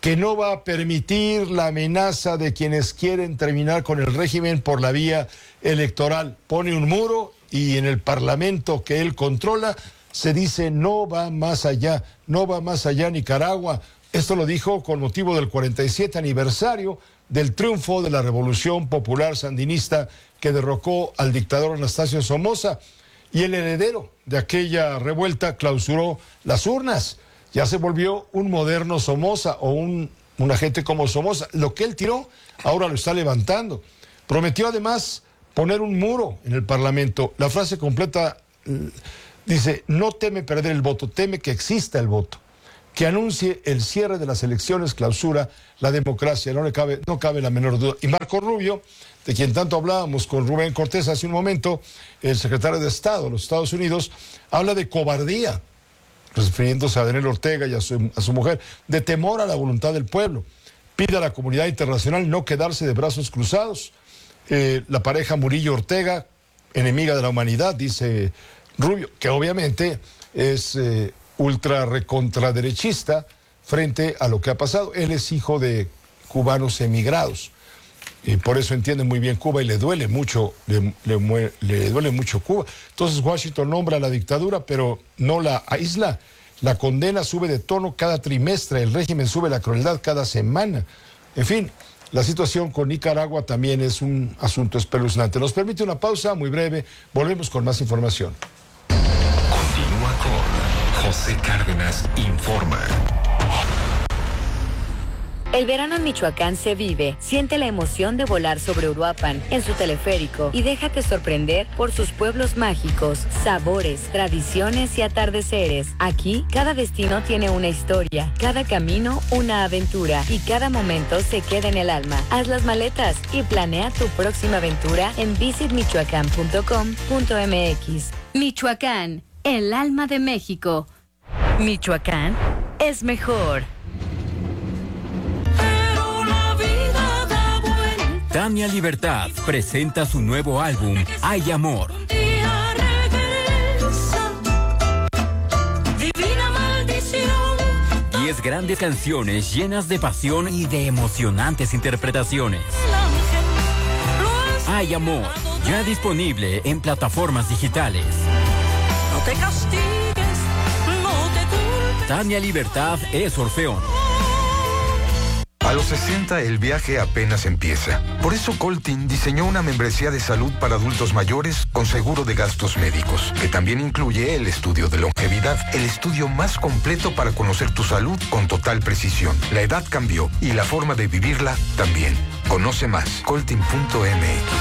que no va a permitir la amenaza de quienes quieren terminar con el régimen por la vía electoral. Pone un muro y en el Parlamento que él controla se dice no va más allá, no va más allá Nicaragua. Esto lo dijo con motivo del cuarenta y siete aniversario del triunfo de la Revolución Popular Sandinista que derrocó al dictador Anastasio Somoza. Y el heredero de aquella revuelta clausuró las urnas. Ya se volvió un moderno Somoza o un, un agente como Somoza. Lo que él tiró, ahora lo está levantando. Prometió además poner un muro en el Parlamento. La frase completa dice, no teme perder el voto, teme que exista el voto. Que anuncie el cierre de las elecciones, clausura la democracia, no le cabe, no cabe la menor duda. Y Marco Rubio, de quien tanto hablábamos con Rubén Cortés hace un momento, el secretario de Estado de los Estados Unidos, habla de cobardía, refiriéndose a Daniel Ortega y a su, a su mujer, de temor a la voluntad del pueblo. Pide a la comunidad internacional no quedarse de brazos cruzados. Eh, la pareja Murillo-Ortega, enemiga de la humanidad, dice Rubio, que obviamente es eh, ultra recontraderechista frente a lo que ha pasado. Él es hijo de cubanos emigrados y por eso entiende muy bien Cuba y le duele mucho, le, le, le duele mucho Cuba. Entonces Washington nombra la dictadura, pero no la aísla. La condena sube de tono cada trimestre, el régimen sube la crueldad cada semana. En fin, la situación con Nicaragua también es un asunto espeluznante. Nos permite una pausa muy breve, volvemos con más información. Continúa con José Cárdenas Informa. El verano en Michoacán se vive. Siente la emoción de volar sobre Uruapan en su teleférico y déjate sorprender por sus pueblos mágicos, sabores, tradiciones y atardeceres. Aquí, cada destino tiene una historia, cada camino una aventura y cada momento se queda en el alma. Haz las maletas y planea tu próxima aventura en visit michoacán punto com punto m x. Michoacán, el alma de México. Michoacán es mejor. Tania Libertad presenta su nuevo álbum, Hay Amor. Diez grandes canciones llenas de pasión y de emocionantes interpretaciones. Hay Amor, ya disponible en plataformas digitales. No te castigues, no te culpes. Tania Libertad es Orfeón. A los sesenta el viaje apenas empieza. Por eso Coltin diseñó una membresía de salud para adultos mayores con seguro de gastos médicos, que también incluye el estudio de longevidad, el estudio más completo para conocer tu salud con total precisión. La edad cambió y la forma de vivirla también. Conoce más, coltin punto m x.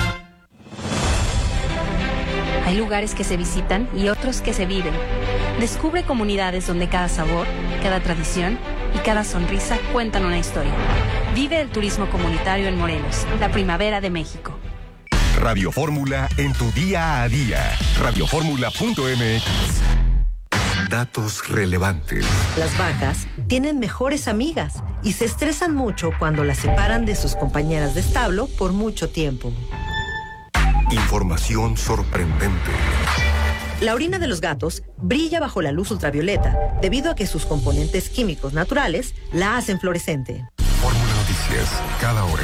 Hay lugares que se visitan y otros que se viven. Descubre comunidades donde cada sabor, cada tradición y cada sonrisa cuentan una historia. Vive el turismo comunitario en Morelos, la primavera de México. Radio Fórmula en tu día a día. radio fórmula punto m x. Datos relevantes. Las vacas tienen mejores amigas y se estresan mucho cuando las separan de sus compañeras de establo por mucho tiempo. Información sorprendente. La orina de los gatos brilla bajo la luz ultravioleta debido a que sus componentes químicos naturales la hacen fluorescente. Fórmula Noticias, cada hora.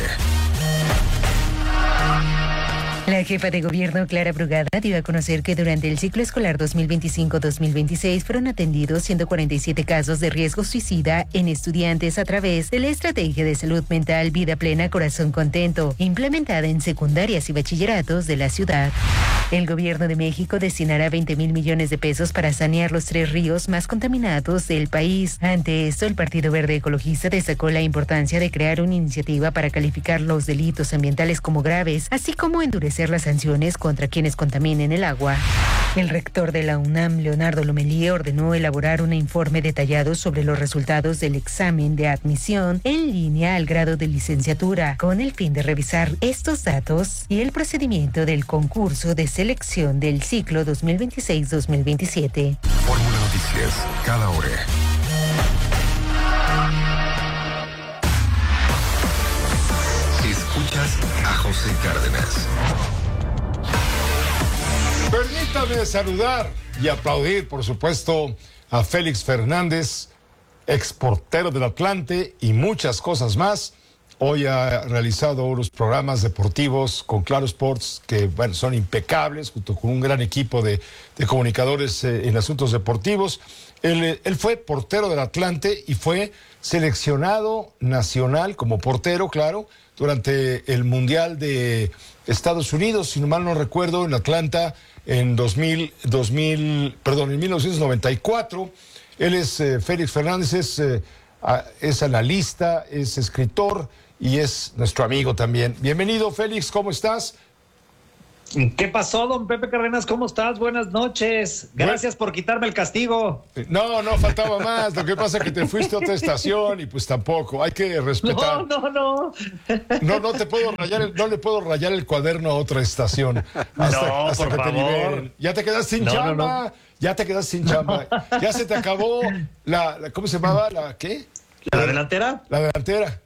La jefa de gobierno, Clara Brugada, dio a conocer que durante el ciclo escolar dos mil veinticinco dos mil veintiséis fueron atendidos ciento cuarenta y siete casos de riesgo suicida en estudiantes a través de la Estrategia de Salud Mental Vida Plena Corazón Contento, implementada en secundarias y bachilleratos de la ciudad. El gobierno de México destinará veinte mil millones de pesos para sanear los tres ríos más contaminados del país. Ante esto, el Partido Verde Ecologista destacó la importancia de crear una iniciativa para calificar los delitos ambientales como graves, así como endurecer las sanciones contra quienes contaminen el agua. El rector de la UNAM, Leonardo Lomelí, ordenó elaborar un informe detallado sobre los resultados del examen de admisión en línea al grado de licenciatura, con el fin de revisar estos datos y el procedimiento del concurso de selección del ciclo dos mil veintiséis dos mil veintisiete. Fórmula Noticias, cada hora. Escuchas a José Cárdenas. Permítame saludar y aplaudir, por supuesto, a Félix Fernández, exportero del Atlante y muchas cosas más. Hoy ha realizado unos programas deportivos con Claro Sports que, bueno, son impecables, junto con un gran equipo de, de comunicadores eh, en asuntos deportivos. Él, él fue portero del Atlante y fue seleccionado nacional como portero, claro, durante el Mundial de Estados Unidos, si no mal no recuerdo, en Atlanta en dos mil, dos mil, perdón, en mil novecientos noventa y cuatro. Él es eh, Félix Fernández, es, eh, es analista, es escritor y es nuestro amigo también. Bienvenido, Félix, ¿cómo estás? ¿Qué pasó, don Pepe Cárdenas? ¿Cómo estás? Buenas noches. Gracias por quitarme el castigo. No, no, faltaba más. Lo que pasa es que te fuiste a otra estación y pues tampoco. Hay que respetar. No, no, no. No, no te puedo rayar, el, no le puedo rayar el cuaderno a otra estación. Hasta, no, hasta por que favor. te liberen. Ya te quedas sin no, chamba. No, no. Ya te quedas sin chamba. Ya se te acabó la, la ¿cómo se llamaba? ¿La qué? ¿La delantera? La delantera.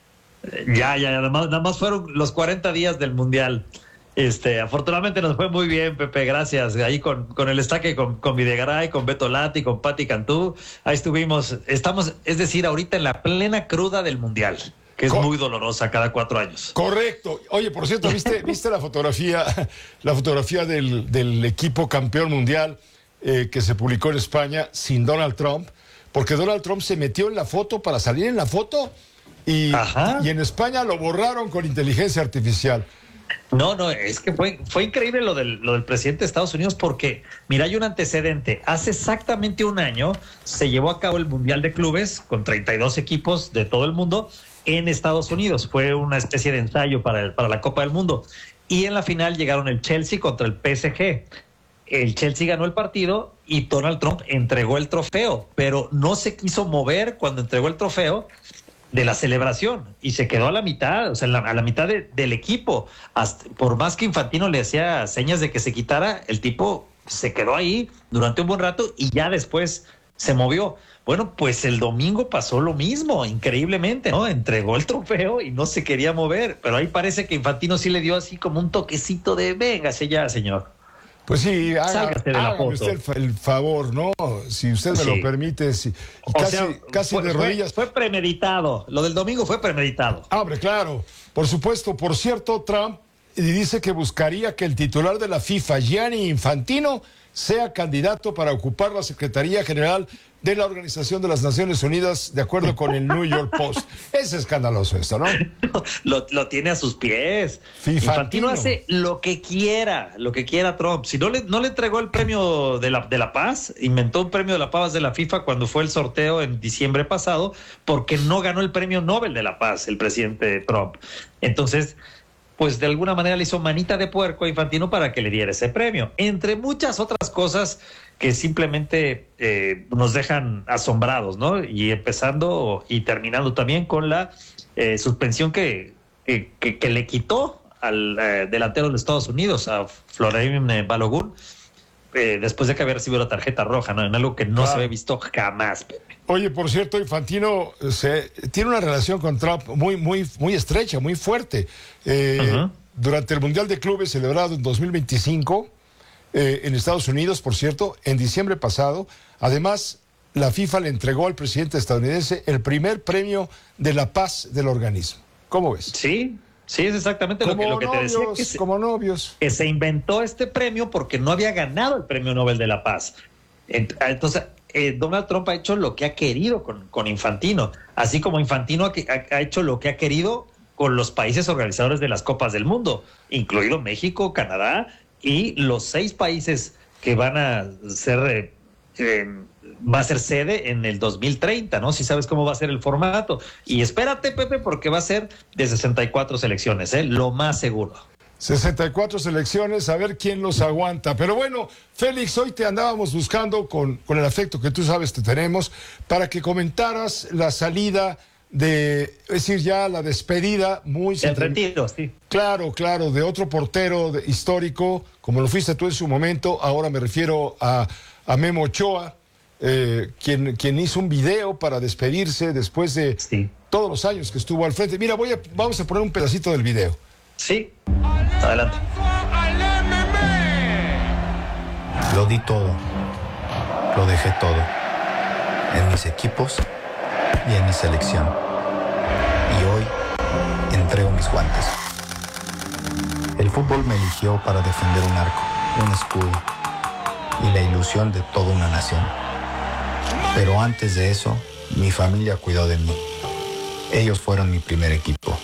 Ya, ya, nada más, nada más fueron los cuarenta días del Mundial. Este, afortunadamente nos fue muy bien, Pepe, gracias. Ahí con, con el estaque, con, con Videgaray, con Beto Lati, con Pati Cantú, ahí estuvimos. Estamos, es decir, ahorita en la plena cruda del Mundial, que es muy dolorosa cada cuatro años. Correcto. Oye, por cierto, ¿viste, viste la fotografía, la fotografía del, del equipo campeón mundial eh, que se publicó en España sin Donald Trump? Porque Donald Trump se metió en la foto para salir en la foto y, y en España lo borraron con inteligencia artificial. No, no, es que fue, fue increíble lo del, lo del presidente de Estados Unidos porque, mira, hay un antecedente. Hace exactamente un año se llevó a cabo el Mundial de Clubes con treinta y dos equipos de todo el mundo en Estados Unidos. Fue una especie de ensayo para, el, para la Copa del Mundo. Y en la final llegaron el Chelsea contra el P S G. El Chelsea ganó el partido y Donald Trump entregó el trofeo, pero no se quiso mover cuando entregó el trofeo de la celebración y se quedó a la mitad, o sea, la, a la mitad de, del equipo. Hasta, por más que Infantino le hacía señas de que se quitara, el tipo se quedó ahí durante un buen rato y ya después se movió. Bueno, pues el domingo pasó lo mismo, increíblemente, ¿no? Entregó el trofeo y no se quería mover, pero ahí parece que Infantino sí le dio así como un toquecito de véngase ya, señor. Pues sí, haga, de la hágame usted el, el favor, ¿no? Si usted me sí. lo permite. Si, o casi sea, casi fue, de rodillas. Fue, fue premeditado. Lo del domingo fue premeditado. Ah, hombre, claro. Por supuesto. Por cierto, Trump dice que buscaría que el titular de la FIFA, Gianni Infantino, sea candidato para ocupar la Secretaría General de la Organización de las Naciones Unidas, de acuerdo con el New York Post. Es escandaloso esto, ¿no? Lo, lo tiene a sus pies. Fifantino. Infantino hace lo que quiera, lo que quiera Trump. Si no le, no le entregó el premio de la, de la paz, inventó un premio de la paz de la FIFA cuando fue el sorteo en diciembre pasado, porque no ganó el premio Nobel de la paz el presidente Trump. Entonces, pues de alguna manera le hizo manita de puerco a Infantino para que le diera ese premio, entre muchas otras cosas que simplemente eh, nos dejan asombrados, ¿no? Y empezando y terminando también con la eh, suspensión que, que, que, que le quitó al eh, delantero de Estados Unidos, a Florent Balogun, eh, después de que había recibido la tarjeta roja, ¿no? En algo que no claro. se había visto jamás, Pepe. Oye, por cierto, Infantino se, tiene una relación con Trump muy, muy, muy estrecha, muy fuerte. Eh, uh-huh. Durante el Mundial de Clubes celebrado en dos mil veinticinco, eh, en Estados Unidos, por cierto, en diciembre pasado, además, la FIFA le entregó al presidente estadounidense el primer premio de la paz del organismo. ¿Cómo ves? Sí, sí, es exactamente lo que, lo que novios, te decía. Que se, como novios. Que se inventó este premio porque no había ganado el premio Nobel de la Paz. Entonces, eh, Donald Trump ha hecho lo que ha querido con, con Infantino, así como Infantino ha, ha, ha hecho lo que ha querido con los países organizadores de las Copas del Mundo, incluido México, Canadá y los seis países que van a ser, eh, eh, va a ser sede en el dos mil treinta, ¿no? Si sabes cómo va a ser el formato. Y espérate, Pepe, porque va a ser de sesenta y cuatro selecciones, ¿eh? Lo más seguro. sesenta y cuatro selecciones, a ver quién los aguanta. Pero bueno, Félix, hoy te andábamos buscando con, con el afecto que tú sabes que tenemos para que comentaras la salida de, es decir, ya la despedida muy... El retiro, sí. Claro, claro, de otro portero de, histórico, como lo fuiste tú en su momento. Ahora me refiero a, a Memo Ochoa, eh, quien, quien hizo un video para despedirse después de sí. todos los años que estuvo al frente. Mira, voy a, vamos a poner un pedacito del video. Sí, adelante. Lo di todo, lo dejé todo, en mis equipos y en mi selección. Y hoy entrego mis guantes. El fútbol me eligió para defender un arco, un escudo y la ilusión de toda una nación. Pero antes de eso, mi familia cuidó de mí. Ellos fueron mi primer equipo.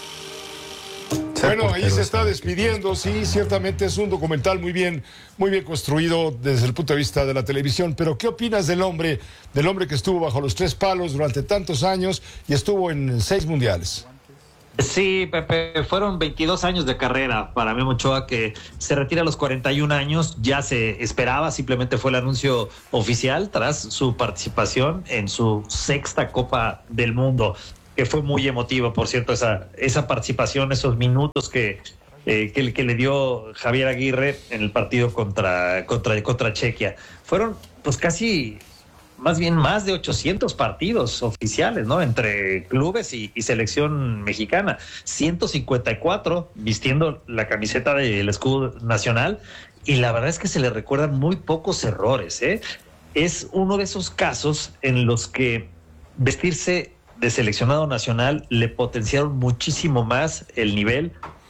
Bueno, ahí se está despidiendo, sí, ciertamente es un documental muy bien, muy bien construido desde el punto de vista de la televisión, pero ¿qué opinas del hombre, del hombre que estuvo bajo los tres palos durante tantos años y estuvo en seis mundiales? Sí, Pepe, fueron veintidós años de carrera para Memo Ochoa, que se retira a los cuarenta y un años, ya se esperaba, simplemente fue el anuncio oficial tras su participación en su sexta Copa del Mundo, que fue muy emotivo, por cierto, esa, esa participación, esos minutos que, eh, que, que le dio Javier Aguirre en el partido contra, contra, contra Chequia. Fueron pues casi, más bien más de ochocientos partidos oficiales, ¿no? Entre clubes y, y selección mexicana. ciento cincuenta y cuatro vistiendo la camiseta del escudo nacional, y la verdad es que se le recuerdan muy pocos errores, ¿eh? Es uno de esos casos en los que vestirse de seleccionado nacional le potenciaron muchísimo más el nivel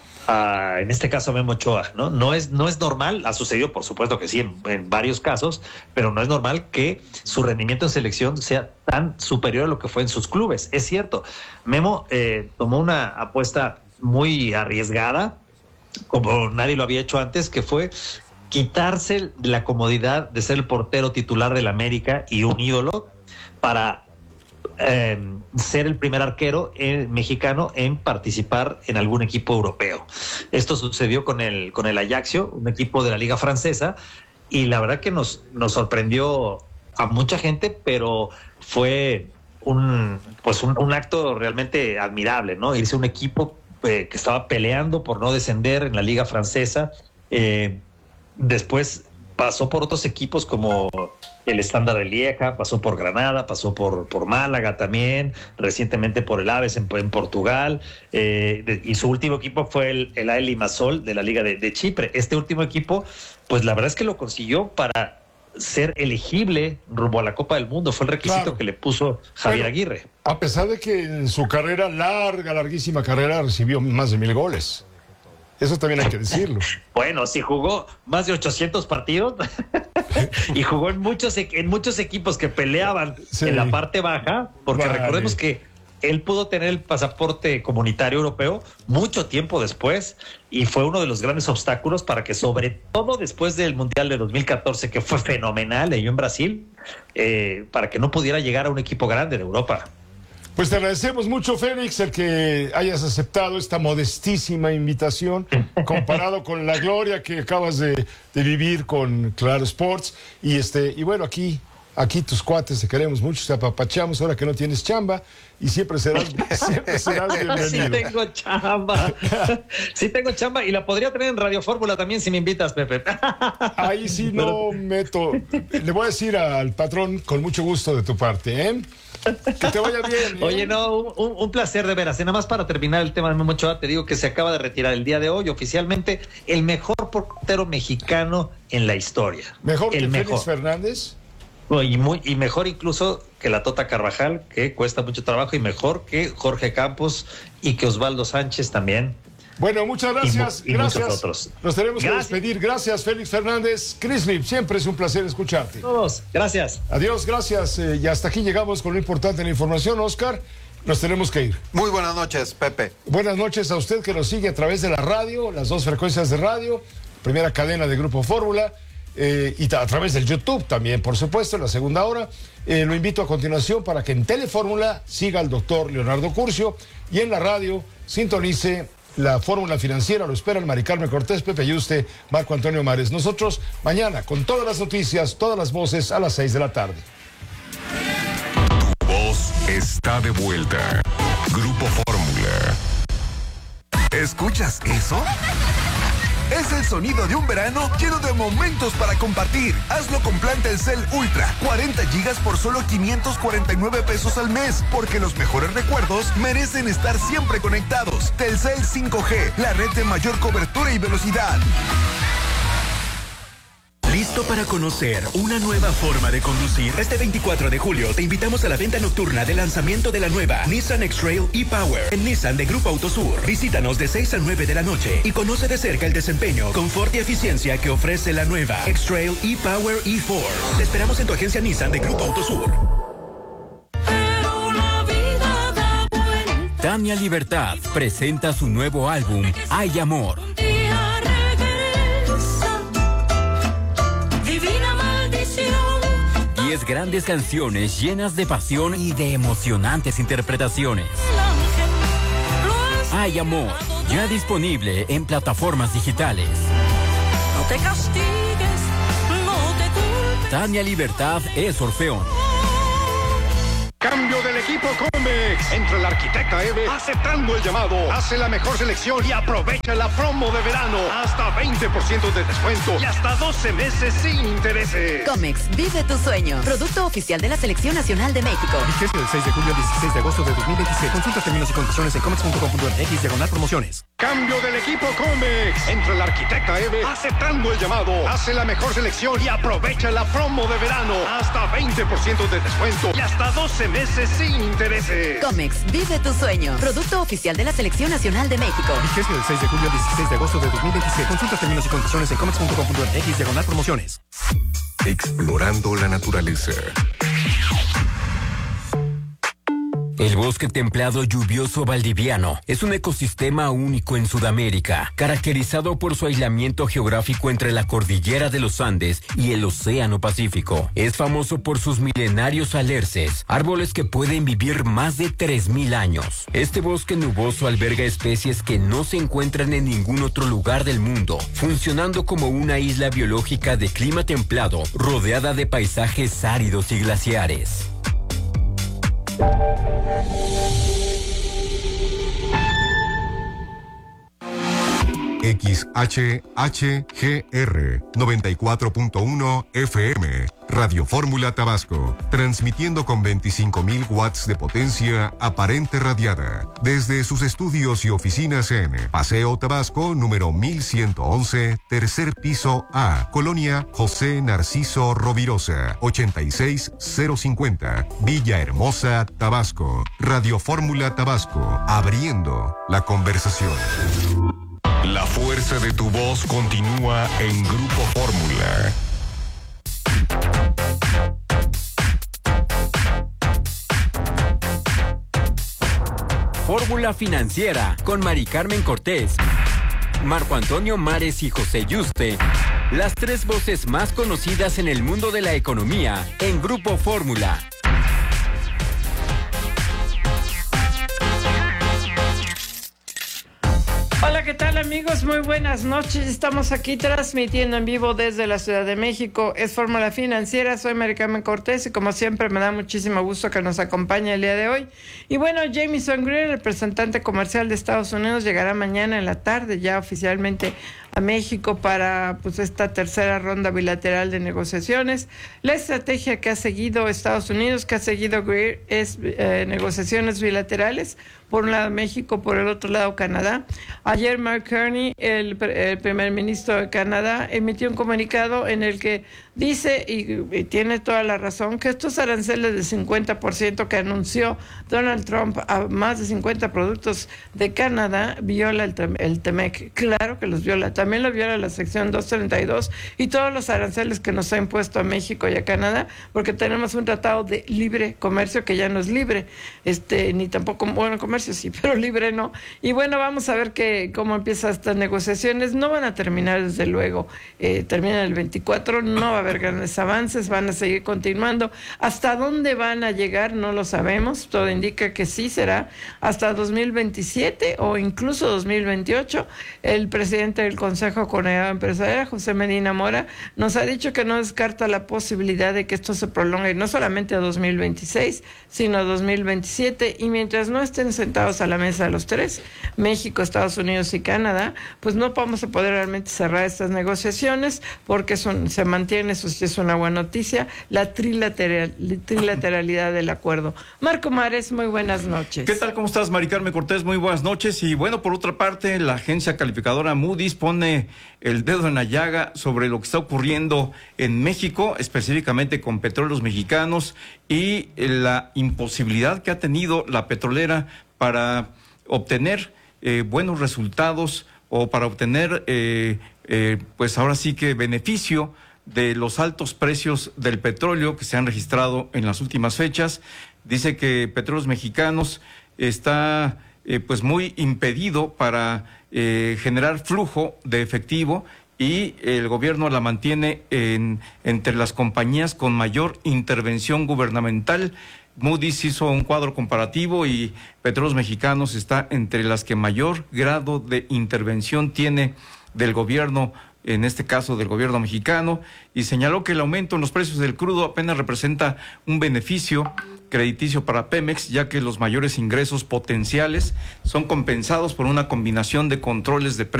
a, en este caso, a Memo Ochoa, ¿no? No es, no es normal, ha sucedido por supuesto que sí en, en varios casos, pero no es normal que su rendimiento en selección sea tan superior a lo que fue en sus clubes. Es cierto, Memo eh, tomó una apuesta muy arriesgada, como nadie lo había hecho antes, que fue quitarse la comodidad de ser el portero titular del América y un ídolo para Eh, ser el primer arquero eh, mexicano en participar en algún equipo europeo. Esto sucedió con el con el Ajaccio, un equipo de la liga francesa, y la verdad que nos nos sorprendió a mucha gente, pero fue un pues un, un acto realmente admirable, ¿no? Irse a un equipo eh, que estaba peleando por no descender en la liga francesa. Eh, después pasó por otros equipos como el Estándar de Lieja, pasó por Granada, pasó por, por Málaga también, recientemente por el Aves en, en Portugal, eh, de, y su último equipo fue el, el A E Limassol de la Liga de, de Chipre. Este último equipo, pues la verdad es que lo consiguió para ser elegible rumbo a la Copa del Mundo. Fue el requisito claro. que le puso Javier bueno, Aguirre. A pesar de que en su carrera, larga, larguísima carrera, recibió más de mil goles. Eso también hay que decirlo. Bueno, si jugó más de ochocientos partidos y jugó en muchos en muchos equipos que peleaban sí. en la parte baja, porque vale. recordemos que él pudo tener el pasaporte comunitario europeo mucho tiempo después, y fue uno de los grandes obstáculos para que, sobre todo después del Mundial de dos mil catorce, que fue fenomenal, ello en Brasil, eh, para que no pudiera llegar a un equipo grande de Europa. Pues te agradecemos mucho, Félix, el que hayas aceptado esta modestísima invitación, comparado con la gloria que acabas de, de vivir con Claro Sports. Y este, y bueno, aquí, aquí tus cuates te queremos mucho, te apapachamos ahora que no tienes chamba, y siempre serás, siempre serás bienvenido. Sí tengo chamba, sí tengo chamba, y la podría tener en Radio Fórmula también si me invitas, Pepe. Ahí sí no meto, le voy a decir al patrón con mucho gusto de tu parte, ¿eh? Que te vaya bien. ¿eh? Oye, no, un, un placer de veras. Y nada más para terminar el tema de Memo Ochoa, te digo que se acaba de retirar el día de hoy oficialmente el mejor portero mexicano en la historia. ¿Mejor el que mejor. Félix Fernández? Y, muy, y mejor incluso que la Tota Carvajal, que cuesta mucho trabajo, y mejor que Jorge Campos y que Osvaldo Sánchez también. Bueno, muchas gracias. Y, y gracias. muchos otros. Nos tenemos gracias. que despedir. Gracias, Félix Fernández. Crislip, siempre es un placer escucharte. Todos, gracias. Adiós, gracias. Eh, y hasta aquí llegamos con lo importante de la información, Oscar. Nos tenemos que ir. Muy buenas noches, Pepe. Buenas noches a usted que nos sigue a través de la radio, las dos frecuencias de radio, primera cadena de Grupo Fórmula, eh, y a través del YouTube también, por supuesto, en la segunda hora. Eh, lo invito a continuación para que en Telefórmula siga al doctor Leonardo Curcio, y en la radio sintonice la Fórmula Financiera. Lo espera el Mari Carmen Cortés, Pepe Yuste, Marco Antonio Mares. Nosotros mañana con todas las noticias, todas las voces a las seis de la tarde. Tu voz está de vuelta. Grupo Fórmula. ¿Escuchas eso? Es el sonido de un verano lleno de momentos para compartir. Hazlo con plan Telcel Ultra, cuarenta gigas por solo quinientos cuarenta y nueve pesos al mes, porque los mejores recuerdos merecen estar siempre conectados. Telcel cinco G, la red de mayor cobertura y velocidad. ¿Listo para conocer una nueva forma de conducir? Este veinticuatro de julio te invitamos a la venta nocturna de lanzamiento de la nueva Nissan X-Trail e-Power en Nissan de Grupo Autosur. Visítanos de seis a nueve de la noche y conoce de cerca el desempeño, confort y eficiencia que ofrece la nueva X-Trail e-Power e cuatro. Te esperamos en tu agencia Nissan de Grupo Autosur. Tania Libertad presenta su nuevo álbum, Hay Amor. Diez grandes canciones llenas de pasión y de emocionantes interpretaciones. Hay Amor, ya disponible en plataformas digitales. No te castigues, no te culpes. Tania Libertad es Orfeón. Cambio del equipo Comex. Entra el arquitecta Eve aceptando el llamado. Hace la mejor selección y aprovecha la promo de verano. Hasta veinte por ciento de descuento y hasta doce meses sin intereses. Comex, vive tu sueño. Producto oficial de la Selección Nacional de México. Vigencia del seis de julio al dieciséis de agosto de dos mil veintiséis. Consulta términos y condiciones en comex punto com punto m x diagonal promociones. Cambio del equipo Comex. Entra el arquitecta Eve aceptando el llamado. Hace la mejor selección y aprovecha la promo de verano. Hasta veinte por ciento de descuento y hasta doce meses sin intereses. Comex, vive tu sueño. Producto oficial de la Selección Nacional de México. Vigencia del seis de julio al dieciséis de agosto de dos mil veintiséis. Consulta términos y condiciones en comex punto com punto m x diagonal promociones. Explorando la naturaleza. El bosque templado lluvioso valdiviano es un ecosistema único en Sudamérica, caracterizado por su aislamiento geográfico entre la cordillera de los Andes y el Océano Pacífico. Es famoso por sus milenarios alerces, árboles que pueden vivir más de tres mil años. Este bosque nuboso alberga especies que no se encuentran en ningún otro lugar del mundo, funcionando como una isla biológica de clima templado, rodeada de paisajes áridos y glaciares. X H H G R noventa y cuatro punto uno F M, Radio Fórmula Tabasco, transmitiendo con veinticinco mil watts de potencia aparente radiada, desde sus estudios y oficinas en Paseo Tabasco, número mil ciento once, tercer piso A, Colonia José Narciso Rovirosa, ochenta y seis cero cincuenta, Villahermosa, Tabasco. Radio Fórmula Tabasco, abriendo la conversación. La fuerza de tu voz continúa en Grupo Fórmula. Fórmula Financiera con Mari Carmen Cortés, Marco Antonio Mares y José Yuste. Las tres voces más conocidas en el mundo de la economía en Grupo Fórmula. Hola, ¿qué tal amigos? Muy buenas noches. Estamos aquí transmitiendo en vivo desde la Ciudad de México. Es Fórmula Financiera, soy Mari Carmen Cortés y como siempre me da muchísimo gusto que nos acompañe el día de hoy. Y bueno, Jamieson Greer, representante comercial de Estados Unidos, llegará mañana en la tarde ya oficialmente a México para pues esta tercera ronda bilateral de negociaciones. La estrategia que ha seguido Estados Unidos, que ha seguido Greer, es eh, negociaciones bilaterales. Por un lado México, por el otro lado Canadá. Ayer Mark Carney, el, el primer ministro de Canadá, emitió un comunicado en el que dice, y, y tiene toda la razón, que estos aranceles de cincuenta por ciento que anunció Donald Trump a más de cincuenta productos de Canadá, viola el, el T M E C. Claro que los viola. También lo viola la sección doscientos treinta y dos y todos los aranceles que nos ha impuesto a México y a Canadá, porque tenemos un tratado de libre comercio que ya no es libre, este ni tampoco, bueno, comercio sí, pero libre no. Y bueno, vamos a ver que, cómo empiezan estas negociaciones. No van a terminar, desde luego, eh, terminan el veinticuatro, no va a haber grandes avances, van a seguir continuando. ¿Hasta dónde van a llegar? No lo sabemos. Todo indica que sí será hasta dos mil veintisiete o incluso dos mil veintiocho. El presidente del Consejo Coordinador Empresarial, José Medina Mora, nos ha dicho que no descarta la posibilidad de que esto se prolongue no solamente a dos mil veintiséis, sino a dos mil veintisiete. Y mientras no estén sentados a la mesa los tres, México, Estados Unidos y Canadá, pues no vamos a poder realmente cerrar estas negociaciones, porque son, se mantiene, eso sí es una buena noticia, la trilateral, trilateralidad del acuerdo. Marco Mares, muy buenas noches. ¿Qué tal? ¿Cómo estás, Mari Carmen Cortés? Muy buenas noches. Y bueno, por otra parte, la agencia calificadora Moody's pone pone el dedo en la llaga sobre lo que está ocurriendo en México, específicamente con Petróleos Mexicanos, y la imposibilidad que ha tenido la petrolera para obtener eh, buenos resultados o para obtener, eh, eh, pues ahora sí que beneficio de los altos precios del petróleo que se han registrado en las últimas fechas. Dice que Petróleos Mexicanos está eh, pues muy impedido para eh, generar flujo de efectivo, y el gobierno la mantiene en, entre las compañías con mayor intervención gubernamental. Moody's hizo un cuadro comparativo y Petróleos Mexicanos está entre las que mayor grado de intervención tiene del gobierno, en este caso del gobierno mexicano, y señaló que el aumento en los precios del crudo apenas representa un beneficio crediticio para Pemex, ya que los mayores ingresos potenciales son compensados por una combinación de controles de precios